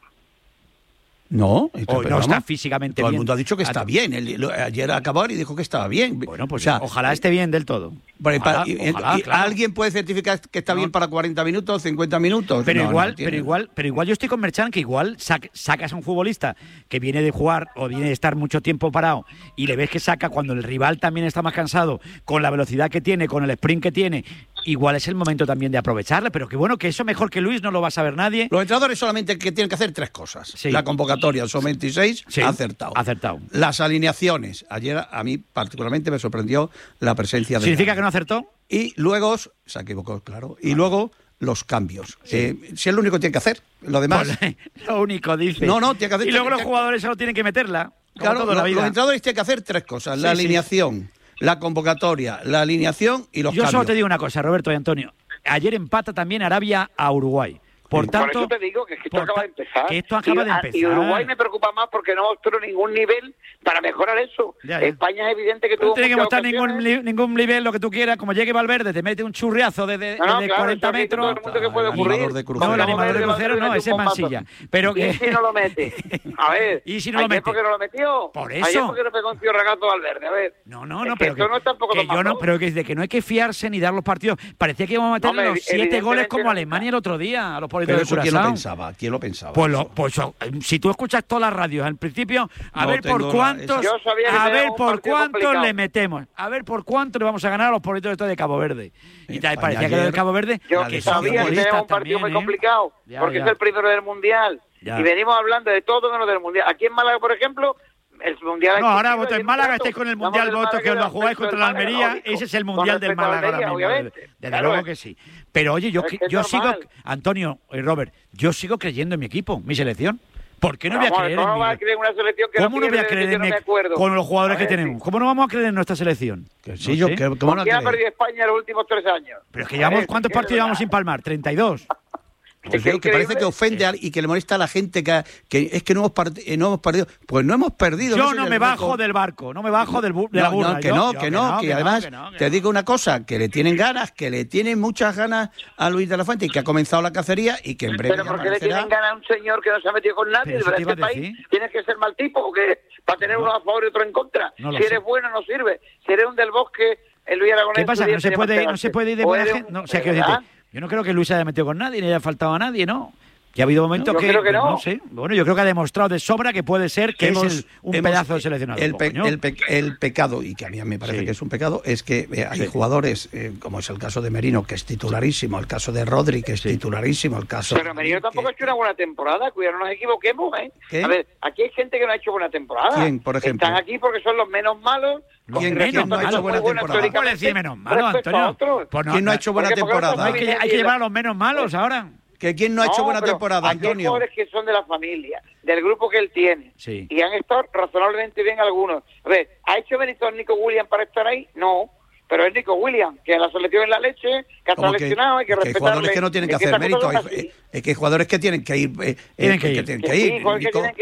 No, o no está físicamente todo bien. Todo el mundo ha dicho que está bien. El, lo, ayer acabó y dijo que estaba bien. Bueno, pues o sea, ojalá esté bien del todo. Ojalá, para, y, ojalá, y, claro. ¿Alguien puede certificar que está no. bien para cuarenta minutos, cincuenta minutos? Pero no, igual, no pero igual, pero igual yo estoy con Merchan que igual sac, sacas a un futbolista que viene de jugar o viene de estar mucho tiempo parado y le ves que saca cuando el rival también está más cansado, con la velocidad que tiene, con el sprint que tiene, igual es el momento también de aprovecharle, pero que bueno, que eso mejor que Luis no lo va a saber nadie. Los entrenadores solamente que tienen que hacer tres cosas. Sí. La convocatoria, son veintiséis, sí. acertado. Acertado. Las alineaciones. Ayer a mí particularmente me sorprendió la presencia de... ¿Significa que no acertó? Y luego, se equivocó, claro, y luego los cambios. Sí. Eh, si es lo único que tiene que hacer, lo demás... Pues, lo único, dice. No, no, tiene que hacer... Y luego que, los jugadores solo tienen que meterla. Claro, toda la vida. Los entrenadores tienen que hacer tres cosas, la sí, alineación, sí. la convocatoria, la alineación y los Yo cambios. Yo solo te digo una cosa, Roberto y Antonio. Ayer empata también Arabia a Uruguay. Por sí, tanto, por eso te digo que esto acaba de empezar. Que esto acaba y, de empezar. Y Uruguay me preocupa más porque no mostró ningún nivel para mejorar eso. Ya, ya. España es evidente que no tuvo tiene que mostrar ningún, ningún nivel, lo que tú quieras. Como llegue Valverde, te mete un churriazo de, de, no, no, de claro, cuarenta metros. Todo el mundo que puede ocurrir. De no, el animador de crucero no, ese es Mansilla. Pero que... ¿Y si no lo mete? A ver. ¿Y si no lo mete? ¿Por qué no lo metió? Por eso. Ayer porque no pegó un tío regato Valverde, a ver. No, no, no, pero que, no está que yo no, pero que, de que no hay que fiarse ni dar los partidos. Parecía que íbamos a meter los siete goles como Alemania el otro día a los politos de Curazao. Pensaba, ¿quién lo pensaba? Pues, lo, pues si tú escuchas todas las radios al principio, a no ver por cuántos, la, a ver por cuántos le metemos, a ver por cuánto le vamos a ganar a los politos de Cabo Verde. Y te parecía ayer, que del Cabo Verde, yo que sabía que era un partido también, muy ¿eh? complicado, ya, porque ya. es el primero del Mundial. Ya. Y venimos hablando de todo menos del Mundial. Aquí en Málaga, por ejemplo, el Mundial... No, ahora vosotros en Málaga estáis con el Mundial, vosotros que os lo jugáis contra la Almería, ese es el Mundial del Málaga ahora mismo. Desde luego que sí. Pero oye, yo, yo sigo, Antonio y Robert, yo sigo creyendo en mi equipo, mi selección. ¿Por qué no voy a creer en mi a creer una selección que ¿Cómo no voy a creer en mi con los jugadores ver, que tenemos? ¿Cómo no vamos a creer en nuestra selección? Que sí, no yo, sé. que, ¿cómo no ¿Por qué ha perdido España en los últimos tres años? Pero es que llevamos, ¿cuántos partidos llevamos sin palmar? treinta y dos. Pues que, que parece que ofende a, y que le molesta a la gente que, que es que no hemos, part, no hemos perdido. Pues no hemos perdido. Yo no, no me bajo del barco, no me bajo del bu de no, la burra. No, que yo, no, yo, que, que no, no, que, que además no, que no, que te no. digo una cosa, que le tienen ganas, que le tienen muchas ganas a Luis de la Fuente y que ha comenzado la cacería y que en breve Pero ¿por qué le tienen ganas a un señor que no se ha metido con nadie? ¿De este país tienes que ser mal tipo o que para tener no. uno a favor y otro en contra? No si eres sé. bueno no sirve. Si eres un del Bosque, el Luis Aragonés... ¿Qué pasa? ¿No se puede, no se puede ir de buena gente? No, o sea, que decirte, yo no creo que Luis haya metido con nadie, ni haya faltado a nadie, ¿no? Que ha habido momentos no, que, creo que no. no sé, bueno, yo creo que ha demostrado de sobra que puede ser que hemos, es el, un hemos, pedazo de seleccionado. El, pe el, pe el pecado, y que a mí me parece sí. que es un pecado, es que eh, hay sí. jugadores, eh, como es el caso de Merino, que es titularísimo, el caso de Rodri, que es sí. titularísimo, el caso... Pero Merino tampoco que... ha hecho una buena temporada, cuidado, no nos equivoquemos, ¿eh? ¿Qué? A ver, aquí hay gente que no ha hecho buena temporada. ¿Quién, por ejemplo? Están aquí porque son los menos malos... ¿Quién, ¿quién no ha hecho buena temporada? ¿Cómo le decís menos malos, Antonio? Pues no, ¿Quién no ha hecho buena temporada? Hay que, hay que llevar a los menos malos ahora. ¿Que quién no ha hecho no, buena temporada, Antonio? Hay jugadores que son de la familia, del grupo que él tiene. Sí. Y han estado razonablemente bien algunos. A ver, ¿ha hecho mérito Nico Williams para estar ahí? No. Pero es Nico Williams, que la selección en la leche, que ha estado lesionado, hay que respetarle. Hay jugadores que no tienen que hacer mérito. Es que hay jugadores que tienen que ir. Eh, tienen que ir. Que tienen que ir. Sí, jugadores que tienen que ir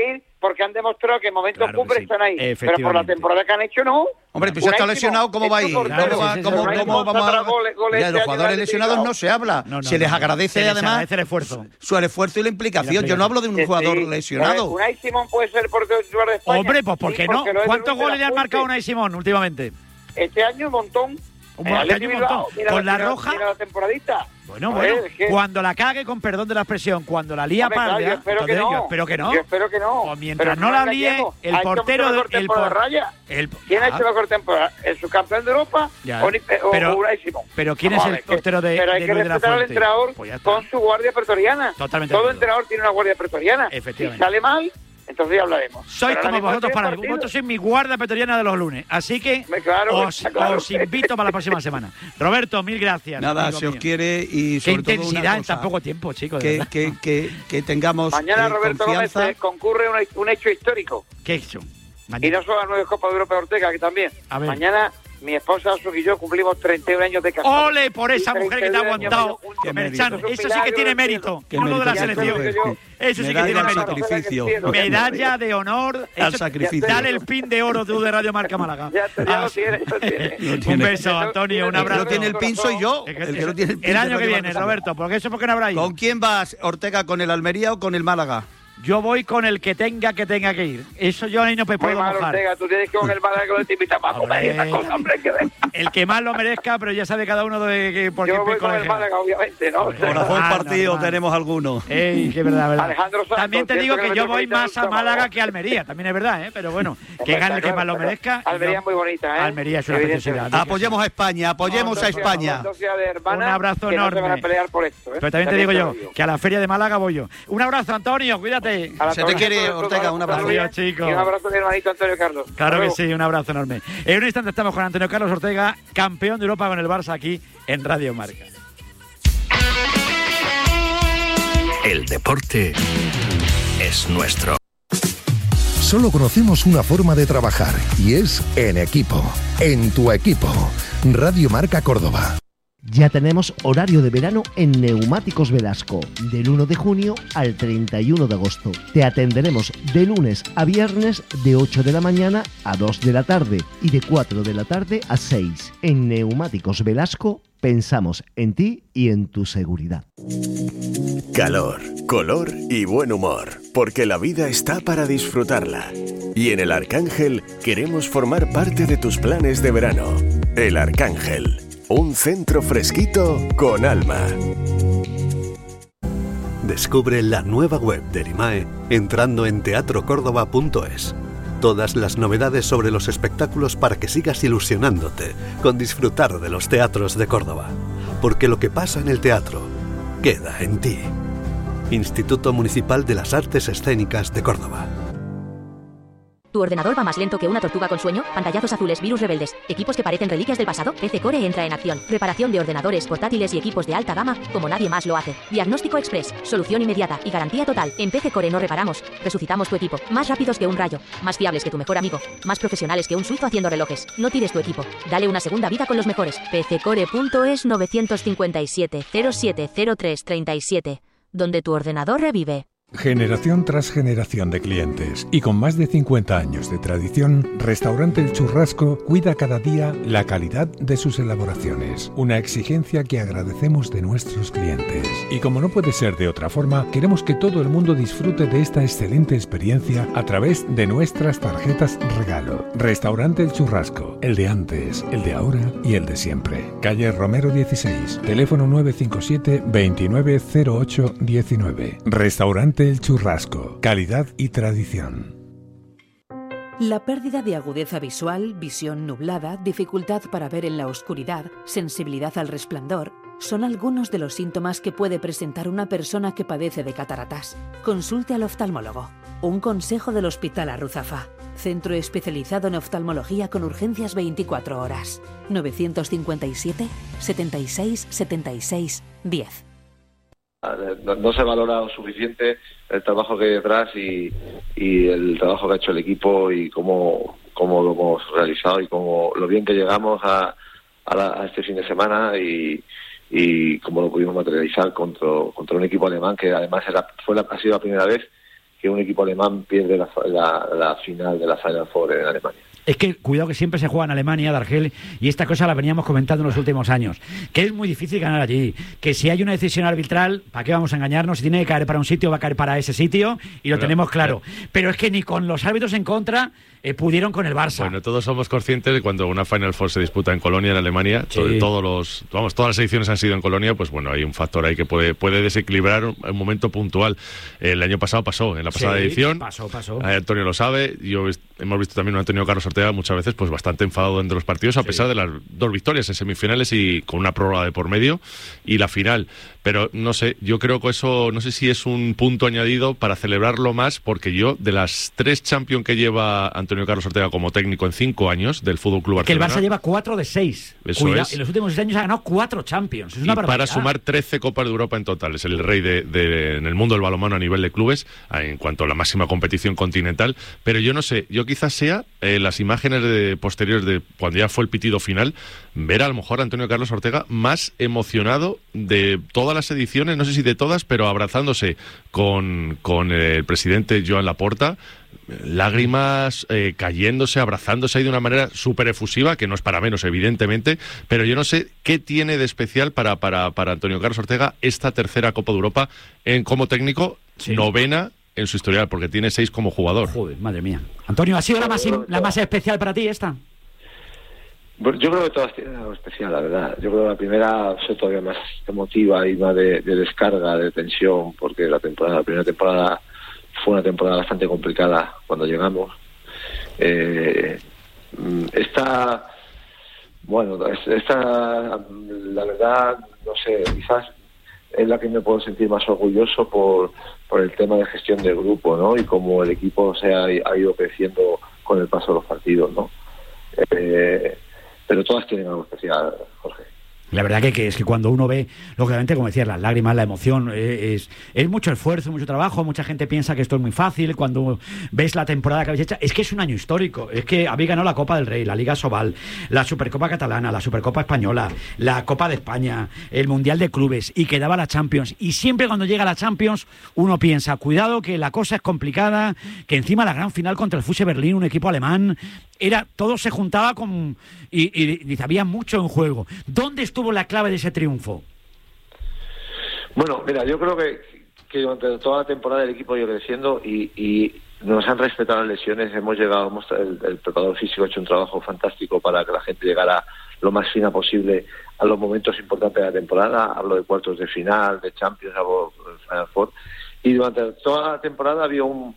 porque han demostrado que en momentos Claro que cumbre sí, están ahí. Pero por la efectivamente. temporada que han hecho, no. Hombre, pues si está lesionado, ¿cómo va a ir? ¿Cómo, va- cómo- cómo vamos a...? Ya, los jugadores lesionados no se habla. No, no, se les no. agradece Se les además agradece el esfuerzo. su el esfuerzo y la implicación. Yo no hablo de un Que jugador sí. lesionado. Unai Simón puede ser portero titular de España. Hombre, pues ¿por qué Sí, no? porque lo es ¿Cuántos Luis de goles le la han marcado a Fuente. Unai Simón últimamente? Este año un montón. Un Eh, montón, Atleti un Bilbao, montón. mira Con la mira- roja. mira la temporadita. Bueno, A bueno, ver, es que- cuando la cague, con perdón de la expresión, cuando la lía Hombre, claro, parda, yo espero que entonces no. yo espero que no. Yo espero que no. Pues mientras Pero no la líe, engañemos. el Ha hecho portero mucho de- mejor el temporada por- Raya. el- ¿Quién ha Ah. hecho mejor temporada? ¿El subcampeón de Europa Ya. o, ni- o Pero- Unai Simón? pero ¿quién Vamos es a el ver, que- portero de- Pero hay de que Luis de la respetar al Fuente? entrenador Pues ya está. con su guardia pretoriana. Totalmente Todo de acuerdo. entrenador tiene una guardia pretoriana. Efectivamente. Si sale mal, entonces ya hablaremos. Sois Pero como ahora mismo vosotros tiene para partido. vosotros sois mi guarda pretoriana de los lunes. Así que claro, os, claro. os invito para la próxima semana. Roberto, mil gracias. Nada, amigo se os mío. quiere y Qué sobre todo intensidad una en cosa, tan poco tiempo, chicos. de que, verdad. que, que, que tengamos Mañana eh, Roberto confianza. Gómez eh, concurre un, un hecho histórico. ¿Qué hecho? Y no solo a nueve Copas de Europa de Ortega, que también. A ver. Mañana mi esposa Asu y yo cumplimos treinta y un años de casados. ¡Ole por esa Y mujer que te ha treinta y un años aguantado! juntos. Qué Merchan, mérito. eso sí que tiene mérito. Qué Uno de la mérito, selección. qué mérito. Eso sí que Medalla tiene al mérito. sacrificio. Medalla de honor. Al Eso- sacrificio. Dale el pin de oro tú de Radio Marca Málaga. Ya, ya Ah, lo tiene, lo tiene. Lo Un tiene. beso, Antonio, un El que abrazo. no tiene el pin soy yo. Es que- El que no tiene el pin el de año que Radio viene, Marca. Roberto, porque eso porque no habrá ido. ¿Con quién vas, Ortega? ¿Con el Almería o con el Málaga? Yo voy con el que tenga que tenga que ir. Eso yo ahí no me Muy puedo mal, mojar. Ortega, tú tienes que con el Málaga que no te invita para comer y esas cosas, hombre, que ven. El que más lo merezca, pero ya sabe cada uno de que por Yo qué voy con el colegio. Málaga, obviamente, ¿no? Corazón Ah, partido normal. tenemos alguno. Ey, que verdad, verdad. Alejandro Santos, También te cierto digo que que le yo metió voy bonita más a el Málaga sábado. que a Almería, también es verdad, ¿eh? Pero bueno, que Hombre, gane el que claro, más lo pero merezca. Almería Yo- es muy bonita, ¿eh? Almería es una Evidentemente. preciosidad. Apoyemos a España, apoyemos a España. Dos ciudades de hermanas Un abrazo que no se van a enorme. pelear por esto, ¿eh? Pero también te digo yo, lo que a la feria de Málaga voy yo. Un abrazo, Antonio, cuídate. A la Se te torre, quiere, a todos, Ortega, a un todos, abrazo. bien. Adiós, chicos. Y un abrazo de mi hermanito Antonio Carlos. Claro Hasta que luego. sí, un abrazo enorme. En un instante estamos con Antonio Carlos Ortega, campeón de Europa con el Barça aquí en Radio Marca. El deporte es nuestro. Solo conocemos una forma de trabajar y es en equipo. En tu equipo. Radio Marca Córdoba. Ya tenemos horario de verano en Neumáticos Velasco, del uno de junio al treinta y uno de agosto. Te atenderemos de lunes a viernes de ocho de la mañana a dos de la tarde y de cuatro de la tarde a seis. En Neumáticos Velasco pensamos en ti y en tu seguridad. Calor, color y buen humor, porque la vida está para disfrutarla. Y en El Arcángel queremos formar parte de tus planes de verano. El Arcángel, un centro fresquito con alma. Descubre la nueva web de Erimae entrando en teatro córdoba punto es. Todas las novedades sobre los espectáculos para que sigas ilusionándote con disfrutar de los teatros de Córdoba. Porque lo que pasa en el teatro queda en ti. Instituto Municipal de las Artes Escénicas de Córdoba. ¿Tu ordenador va más lento que una tortuga con sueño? Pantallazos azules, virus rebeldes, equipos que parecen reliquias del pasado. P C Core entra en acción. Reparación de ordenadores, portátiles y equipos de alta gama como nadie más lo hace. Diagnóstico express, solución inmediata y garantía total. En P C Core no reparamos, resucitamos tu equipo. Más rápidos que un rayo, más fiables que tu mejor amigo, más profesionales que un suizo haciendo relojes. No tires tu equipo, dale una segunda vida con los mejores. P C Core punto es nueve cinco siete cero siete cero tres tres siete, donde tu ordenador revive. Generación tras generación de clientes y con más de cincuenta años de tradición, Restaurante El Churrasco cuida cada día la calidad de sus elaboraciones, una exigencia que agradecemos de nuestros clientes. Y como no puede ser de otra forma, queremos que todo el mundo disfrute de esta excelente experiencia a través de nuestras tarjetas regalo. Restaurante El Churrasco, el de antes, el de ahora y el de siempre. Calle Romero dieciséis, teléfono nueve cinco siete, veintinueve cero ocho diecinueve. Restaurante El Churrasco, calidad y tradición. La pérdida de agudeza visual, visión nublada, dificultad para ver en la oscuridad, sensibilidad al resplandor, son algunos de los síntomas que puede presentar una persona que padece de cataratas. Consulte al oftalmólogo. Un consejo del Hospital Arruzafa, centro especializado en oftalmología con urgencias veinticuatro horas. nueve cinco siete, setenta y seis, setenta y seis, diez. No, no se valora lo suficiente el trabajo que hay detrás y, y el trabajo que ha hecho el equipo y cómo, cómo lo hemos realizado y cómo lo bien que llegamos a, a, la, a este fin de semana y, y cómo lo pudimos materializar contra, contra un equipo alemán que además era, fue la, ha sido la primera vez que que un equipo alemán pierde la, la, la final de la Final Four en Alemania. Es que cuidado que siempre se juega en Alemania, Dargel, y esta cosa la veníamos comentando en los últimos años, que es muy difícil ganar allí, que si hay una decisión arbitral, ¿para qué vamos a engañarnos? Si tiene que caer para un sitio, va a caer para ese sitio, y lo Pero, tenemos claro. pero, pero es que ni con los árbitros en contra eh, pudieron con el Barça. Bueno, todos somos conscientes de cuando una Final Four se disputa en Colonia, en Alemania, Sí. to- todos los, vamos, todas las ediciones han sido en Colonia, pues bueno, hay un factor ahí que puede, puede desequilibrar un, un momento puntual. El año pasado pasó, en la pasada Sí, edición. pasó, pasó. Eh, Antonio lo sabe, yo est- hemos visto también a Antonio Carlos Ortega muchas veces pues bastante enfadado dentro de los partidos, a Sí. pesar de las dos victorias en semifinales y con una prórroga de por medio y la final. Pero no sé, yo creo que eso, no sé si es un punto añadido para celebrarlo más, porque yo, de las tres Champions que lleva Antonio Carlos Ortega como técnico en cinco años del Fútbol Club Que el Barcelona, Barça lleva cuatro de seis. Eso Cuidado, es. en los últimos seis años ha ganado cuatro Champions. Es una y barbaridad. para sumar trece Copas de Europa en total. Es el rey de, de- en el mundo del balonmano a nivel de clubes, en cuanto a la máxima competición continental. Pero yo no sé, yo quizás sea eh, las imágenes de, posteriores de cuando ya fue el pitido final, ver a lo mejor a Antonio Carlos Ortega más emocionado de todas las ediciones, no sé si de todas, pero abrazándose con, con el presidente Joan Laporta, lágrimas eh, cayéndose, abrazándose ahí de una manera súper efusiva, que no es para menos, evidentemente, pero yo no sé qué tiene de especial para, para, para Antonio Carlos Ortega esta tercera Copa de Europa en, como técnico, novena en su historial, porque tiene seis como jugador. Joder, madre mía. Antonio, ¿ha sido la más, la más especial para ti esta? Bueno, yo creo que todas tienen algo especial, la verdad. Yo creo que la primera es todavía más emotiva y más de, de descarga, de tensión, porque la temporada, la primera temporada fue una temporada bastante complicada cuando llegamos. Eh, esta, bueno, esta, la verdad, no sé, quizás es la que me puedo sentir más orgulloso por, por el tema de gestión del grupo, ¿no? Y cómo el equipo se ha, ha ido creciendo con el paso de los partidos, ¿no? Eh, pero todas tienen algo especial, Jorge. La verdad que, que es que cuando uno ve, lógicamente, como decías, las lágrimas, la emoción, eh, es, es mucho esfuerzo, mucho trabajo. Mucha gente piensa que esto es muy fácil. Cuando ves la temporada que habéis hecho, es que es un año histórico. Es que habéis ganado la Copa del Rey, la Liga Sobal, la Supercopa Catalana, la Supercopa Española, la Copa de España, el Mundial de Clubes, y quedaba la Champions. Y siempre cuando llega la Champions, uno piensa, cuidado que la cosa es complicada, que encima la gran final contra el F U S Berlín, un equipo alemán, era todo se juntaba con y, y, y había mucho en juego. ¿Dónde estuvo la clave de ese triunfo? Bueno, mira, yo creo que, que durante toda la temporada el equipo ha ido creciendo y, y nos han respetado las lesiones. Hemos llegado, hemos, el, el preparador físico ha hecho un trabajo fantástico para que la gente llegara lo más fina posible a los momentos importantes de la temporada. Hablo de cuartos de final, de Champions, hablo de Final Four. Y durante toda la temporada había un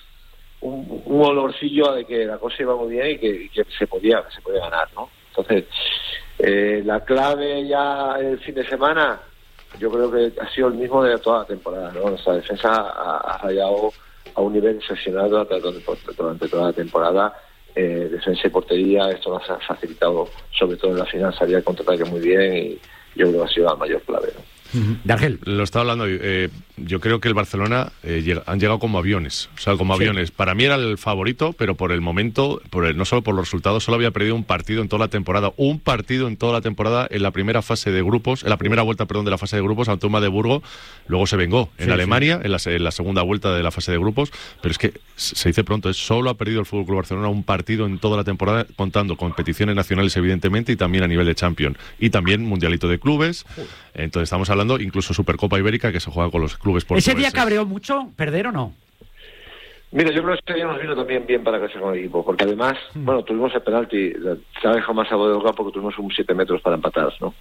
Un, un olorcillo de que la cosa iba muy bien y que, y que se podía se podía ganar, ¿no? Entonces, eh, la clave ya el fin de semana, yo creo que ha sido el mismo de toda la temporada, ¿no? Nuestra defensa ha, ha fallado a un nivel excepcional durante, durante toda la temporada. Eh, defensa y portería, esto nos ha facilitado, sobre todo en la final, salía el contraataque muy bien y yo creo que ha sido la mayor clave, ¿no? Dargel. Lo estaba hablando, eh, yo creo que el Barcelona eh, llega, han llegado como aviones, o sea, como Sí. aviones. Para mí era el favorito, pero por el momento, por el, no solo por los resultados, solo había perdido un partido en toda la temporada, un partido en toda la temporada en la primera fase de grupos, en la primera vuelta, perdón, de la fase de grupos ante un Magdeburgo, luego se vengó en Sí, Alemania, en la, en la segunda vuelta de la fase de grupos, pero es que se dice pronto, es solo ha perdido el Fútbol Club Barcelona un partido en toda la temporada, contando competiciones nacionales evidentemente y también a nivel de Champions y también Mundialito de Clubes. Entonces estamos hablando incluso Supercopa Ibérica que se juega con los clubes portugueses. ¿Ese día cabreó mucho perder o no? Mira, yo creo que este día nos vino también bien para crecer con el equipo, porque además, mm. bueno, tuvimos el penalti, se ha dejado más a boca porque tuvimos un siete metros para empatar, ¿no?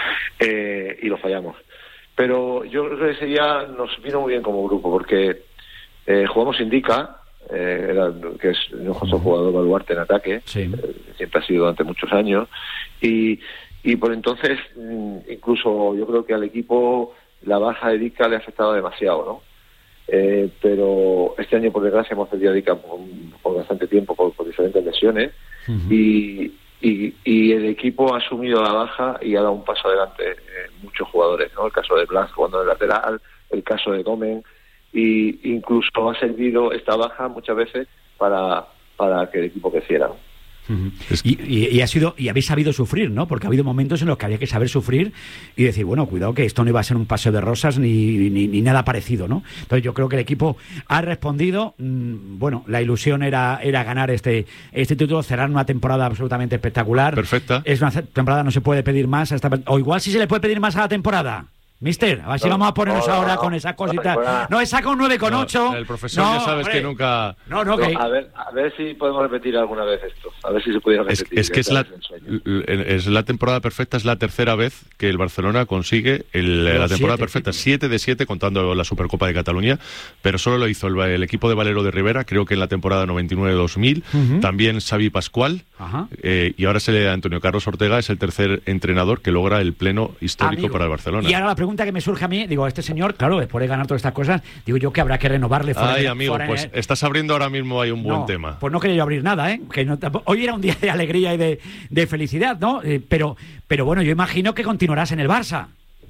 Eh, y lo fallamos. Pero yo creo que ese día nos vino muy bien como grupo, porque eh, jugamos Indica, eh, era, que es nuestro jugador baluarte en ataque, sí. eh, siempre ha sido durante muchos años, y, y por entonces, incluso yo creo que al equipo la baja de Dica le ha afectado demasiado, ¿no? Eh, pero este año, por desgracia, hemos perdido a Dica por, por bastante tiempo, por, por diferentes lesiones, uh-huh. y, y, y el equipo ha asumido la baja y ha dado un paso adelante eh, muchos jugadores, ¿no? El caso de Blas jugando de lateral, el caso de Domen, y incluso ha servido esta baja muchas veces para, para que el equipo creciera, ¿no? Uh-huh. Y, y, y ha sido y habéis sabido sufrir, ¿no? Porque ha habido momentos en los que había que saber sufrir y decir, bueno, cuidado que esto no iba a ser un paseo de rosas ni, ni, ni nada parecido, ¿no? Entonces yo creo que el equipo ha respondido. Mmm, bueno, la ilusión era, era ganar este, este título, cerrar una temporada absolutamente espectacular. Perfecta. Es una temporada, no se puede pedir más. Hasta, o igual sí se le puede pedir más a la temporada. Mister, a ver si no, vamos a ponernos no, ahora no, con esa cosita. No, no he sacado un nueve con ocho. No, el profesor no, ya sabes hombre. que nunca... No, no, que... A ver, a ver si podemos repetir alguna vez esto. A ver si se pudiera repetir. Es, es que es la, es la temporada perfecta, es la tercera vez que el Barcelona consigue el, la temporada siete, perfecta. Siete. siete de siete, contando la Supercopa de Cataluña, pero solo lo hizo el, el equipo de Valero de Rivera, creo que en la temporada noventa y nueve dos mil. Uh-huh. También Xavi Pascual. Eh, y ahora se le Antonio Carlos Ortega, es el tercer entrenador que logra el pleno histórico Amigo. para el Barcelona. Y ahora la pregunta que me surge a mí, digo, este señor, claro, después de ganar todas estas cosas, digo yo que habrá que renovarle. Ay, amigo, pues el... estás abriendo ahora mismo ahí un buen no, tema. Pues no quería yo abrir nada, ¿eh? Que no, hoy era un día de alegría y de, de felicidad, ¿no? Eh, pero, pero bueno, yo imagino que continuarás en el Barça.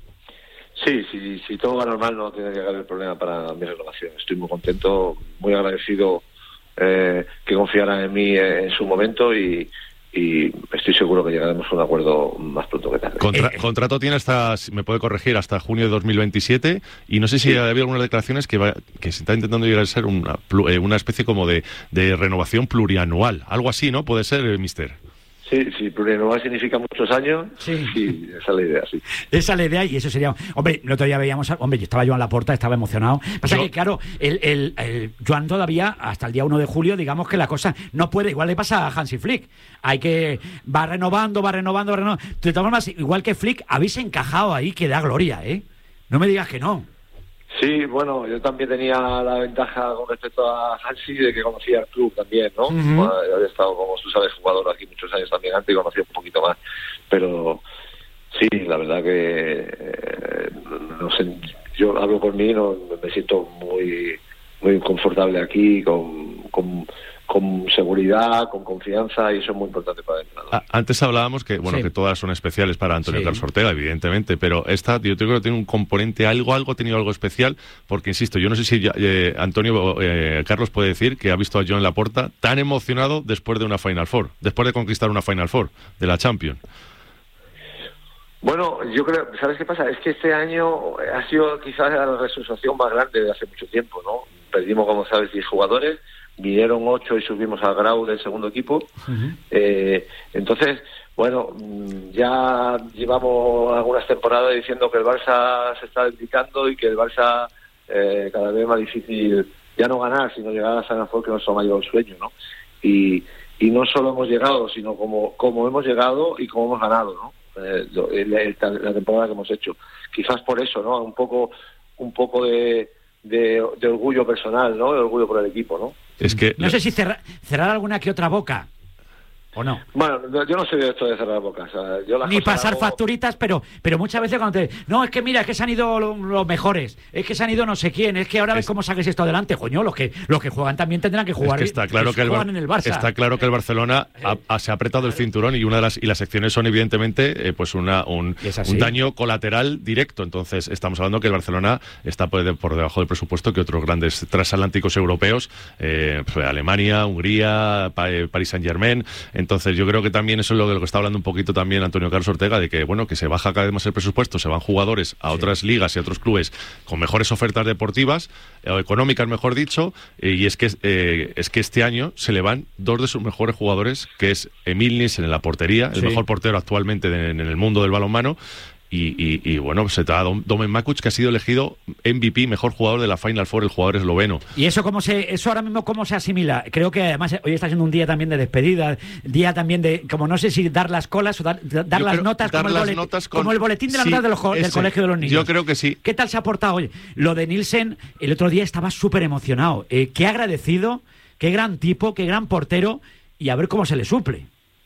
Sí, sí, si todo va normal no tiene que haber problema para mi renovación. Estoy muy contento, muy agradecido eh, que confiaran en mí en su momento y... y estoy seguro que llegaremos a un acuerdo más pronto que tarde. Contra, eh, contrato tiene hasta, me puede corregir, hasta junio de dos mil veintisiete y no sé si sí. ha habido algunas declaraciones que, va, que se está intentando llegar a ser una, una especie como de, de renovación plurianual, algo así, ¿no? Puede ser, eh, mister. Sí, sí, plurianual significa muchos años. Sí. sí, esa es la idea, sí. Esa es la idea y eso sería... Hombre, el otro día veíamos... Hombre, yo estaba Joan Laporta, estaba emocionado. Pasa yo... que, claro, el, el, el Joan todavía, hasta el día uno de julio, digamos que la cosa no puede... Igual le pasa a Hansi Flick. Hay que... Va renovando, va renovando, va renovando. De todas formas, igual que Flick, habéis encajado ahí que da gloria, ¿eh? No me digas que no. Sí, bueno, yo también tenía la ventaja con respecto a Hansi de que conocía el club también, ¿no? Uh-huh. Bueno, yo había estado, como tú sabes, jugador aquí muchos años también antes y conocía un poquito más. Pero sí, la verdad que eh, no sé, yo hablo por mí, no me siento muy muy confortable aquí, con, con, con seguridad, con confianza, y eso es muy importante para el entrenador. Antes hablábamos que bueno sí. que todas son especiales para Antonio sí. Carlos Ortega, evidentemente, pero esta yo creo que tiene un componente, algo, algo ha tenido algo especial, porque insisto, yo no sé si ya, eh, Antonio eh, Carlos puede decir que ha visto a Joan Laporta tan emocionado después de una Final Four, después de conquistar una Final Four de la Champions. Bueno, yo creo, ¿sabes qué pasa? Es que este año ha sido quizás la resucitación más grande de hace mucho tiempo, ¿no? Perdimos, como sabes, diez jugadores, vinieron ocho y subimos al grau del segundo equipo. Uh-huh. Eh, entonces, bueno, ya llevamos algunas temporadas diciendo que el Barça se está debilitando y que el Barça eh, cada vez más difícil ya no ganar, sino llegar a Final Four, que no es su mayor sueño, ¿no? Y, y no solo hemos llegado, sino como, como hemos llegado y como hemos ganado, ¿no? Eh, la, la temporada que hemos hecho. Quizás por eso, ¿no? Un poco, un poco de... De, de orgullo personal, ¿no? De orgullo por el equipo, ¿no? Es que no sé si cerrar, cerrar alguna que otra boca ¿o no? Bueno, yo no sé de esto de cerrar bocas. O sea, yo las ni pasar hago... facturitas, pero pero muchas veces cuando te... No, es que mira, es que se han ido los, los mejores, es que se han ido no sé quién, es que ahora es... ves cómo saques esto adelante, coño, los que los que juegan también tendrán que jugar. Es que está claro que, que el, Bar... en el Barça. Está claro que el Barcelona ha, ha, se ha apretado el cinturón y una de las y las secciones son evidentemente eh, pues una un, un daño colateral directo. Entonces estamos hablando que el Barcelona está por, de, por debajo del presupuesto que otros grandes transatlánticos europeos, eh, pues Alemania, Hungría, pa, eh, Paris Saint-Germain. Entonces yo creo que también eso es lo de lo que está hablando un poquito también Antonio Carlos Ortega, de que bueno que se baja cada vez más el presupuesto, se van jugadores a sí. otras ligas y a otros clubes con mejores ofertas deportivas o económicas, mejor dicho, eh, y es que eh, es que este año se le van dos de sus mejores jugadores, que es Emil Nielsen en la portería, el sí. mejor portero actualmente de, en el mundo del balonmano. Y, y, y bueno, se trata de Domen Makuc, que ha sido elegido M V P, mejor jugador de la Final Four, el jugador esloveno. ¿Y eso cómo se, eso ahora mismo cómo se asimila? Creo que además hoy está siendo un día también de despedida, día también de, como no sé si dar las colas o dar, dar las notas, dar como, las el boletín, notas con... como el boletín de la sí, nota de los, del colegio de los niños. Yo creo que sí. ¿Qué tal se ha portado? Oye, lo de Nielsen, el otro día estaba súper emocionado. Eh, qué agradecido, qué gran tipo, qué gran portero, y a ver cómo se le suple.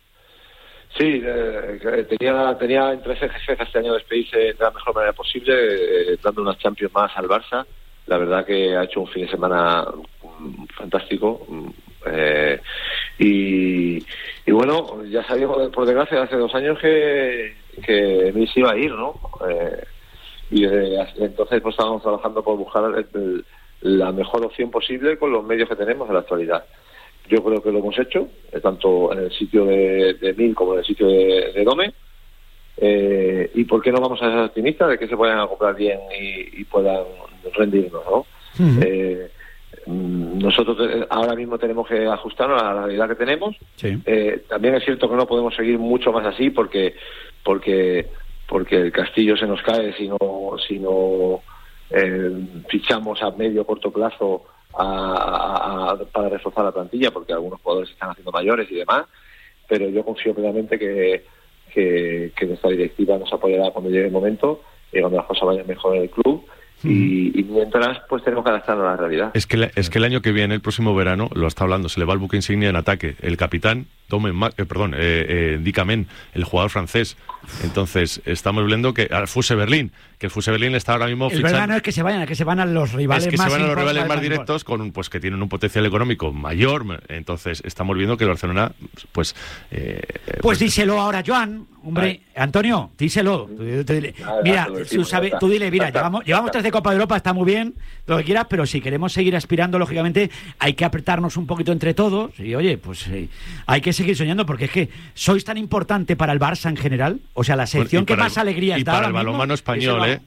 Sí, eh, tenía tenía entre cejas y cejas este año de despedirse de la mejor manera posible, eh, dando unas Champions más al Barça. La verdad que ha hecho un fin de semana um, fantástico. Um, eh, y, y bueno, ya sabíamos, por desgracia, hace dos años que, que Emil se iba a ir, ¿no? Eh, y desde entonces pues estábamos trabajando por buscar el, el, la mejor opción posible con los medios que tenemos en la actualidad. Yo creo que lo hemos hecho, eh, tanto en el sitio de, de Mil como en el sitio de, de Dome. Eh, ¿Y por qué no vamos a ser optimistas de que se puedan comprar bien y, y puedan rendirnos, ¿no? Uh-huh. eh, nosotros ahora mismo tenemos que ajustarnos a la realidad que tenemos. Sí. Eh, también es cierto que no podemos seguir mucho más así porque porque porque el castillo se nos cae si no si no eh, fichamos a medio corto plazo a, a, a, para reforzar la plantilla, porque algunos jugadores están haciendo mayores y demás. Pero yo confío plenamente que Que, que nuestra directiva nos apoyará cuando llegue el momento y cuando las cosas vayan mejor en el club. Y, y mientras, pues tenemos que adaptarnos a la realidad. Es que, es que el año que viene, el próximo verano, lo está hablando, se le va el buque insignia en ataque. El capitán, Domen, eh, perdón, eh, eh, Dikamen, el jugador francés. Entonces, estamos viendo que al Fuse Berlín, que el Fuse Berlín está ahora mismo el fichando. El verano es que se vayan, es que se van a los rivales es que más se van a los rivales más importantes. directos, con pues que tienen un potencial económico mayor. Entonces, estamos viendo que el Barcelona, pues... Eh, pues, pues díselo ahora, Joan. Hombre, ay. Antonio, díselo. Tú, tú, tú, mira, tú, sabes, tú dile, mira, llevamos, llevamos tres de Copa de Europa, está muy bien, lo que quieras, pero si queremos seguir aspirando, lógicamente, hay que apretarnos un poquito entre todos y, oye, pues eh, hay que seguir soñando, porque es que sois tan importante para el Barça en general, o sea, la sección que más el, alegría y está para ahora el balonmano mismo, español, ¿eh?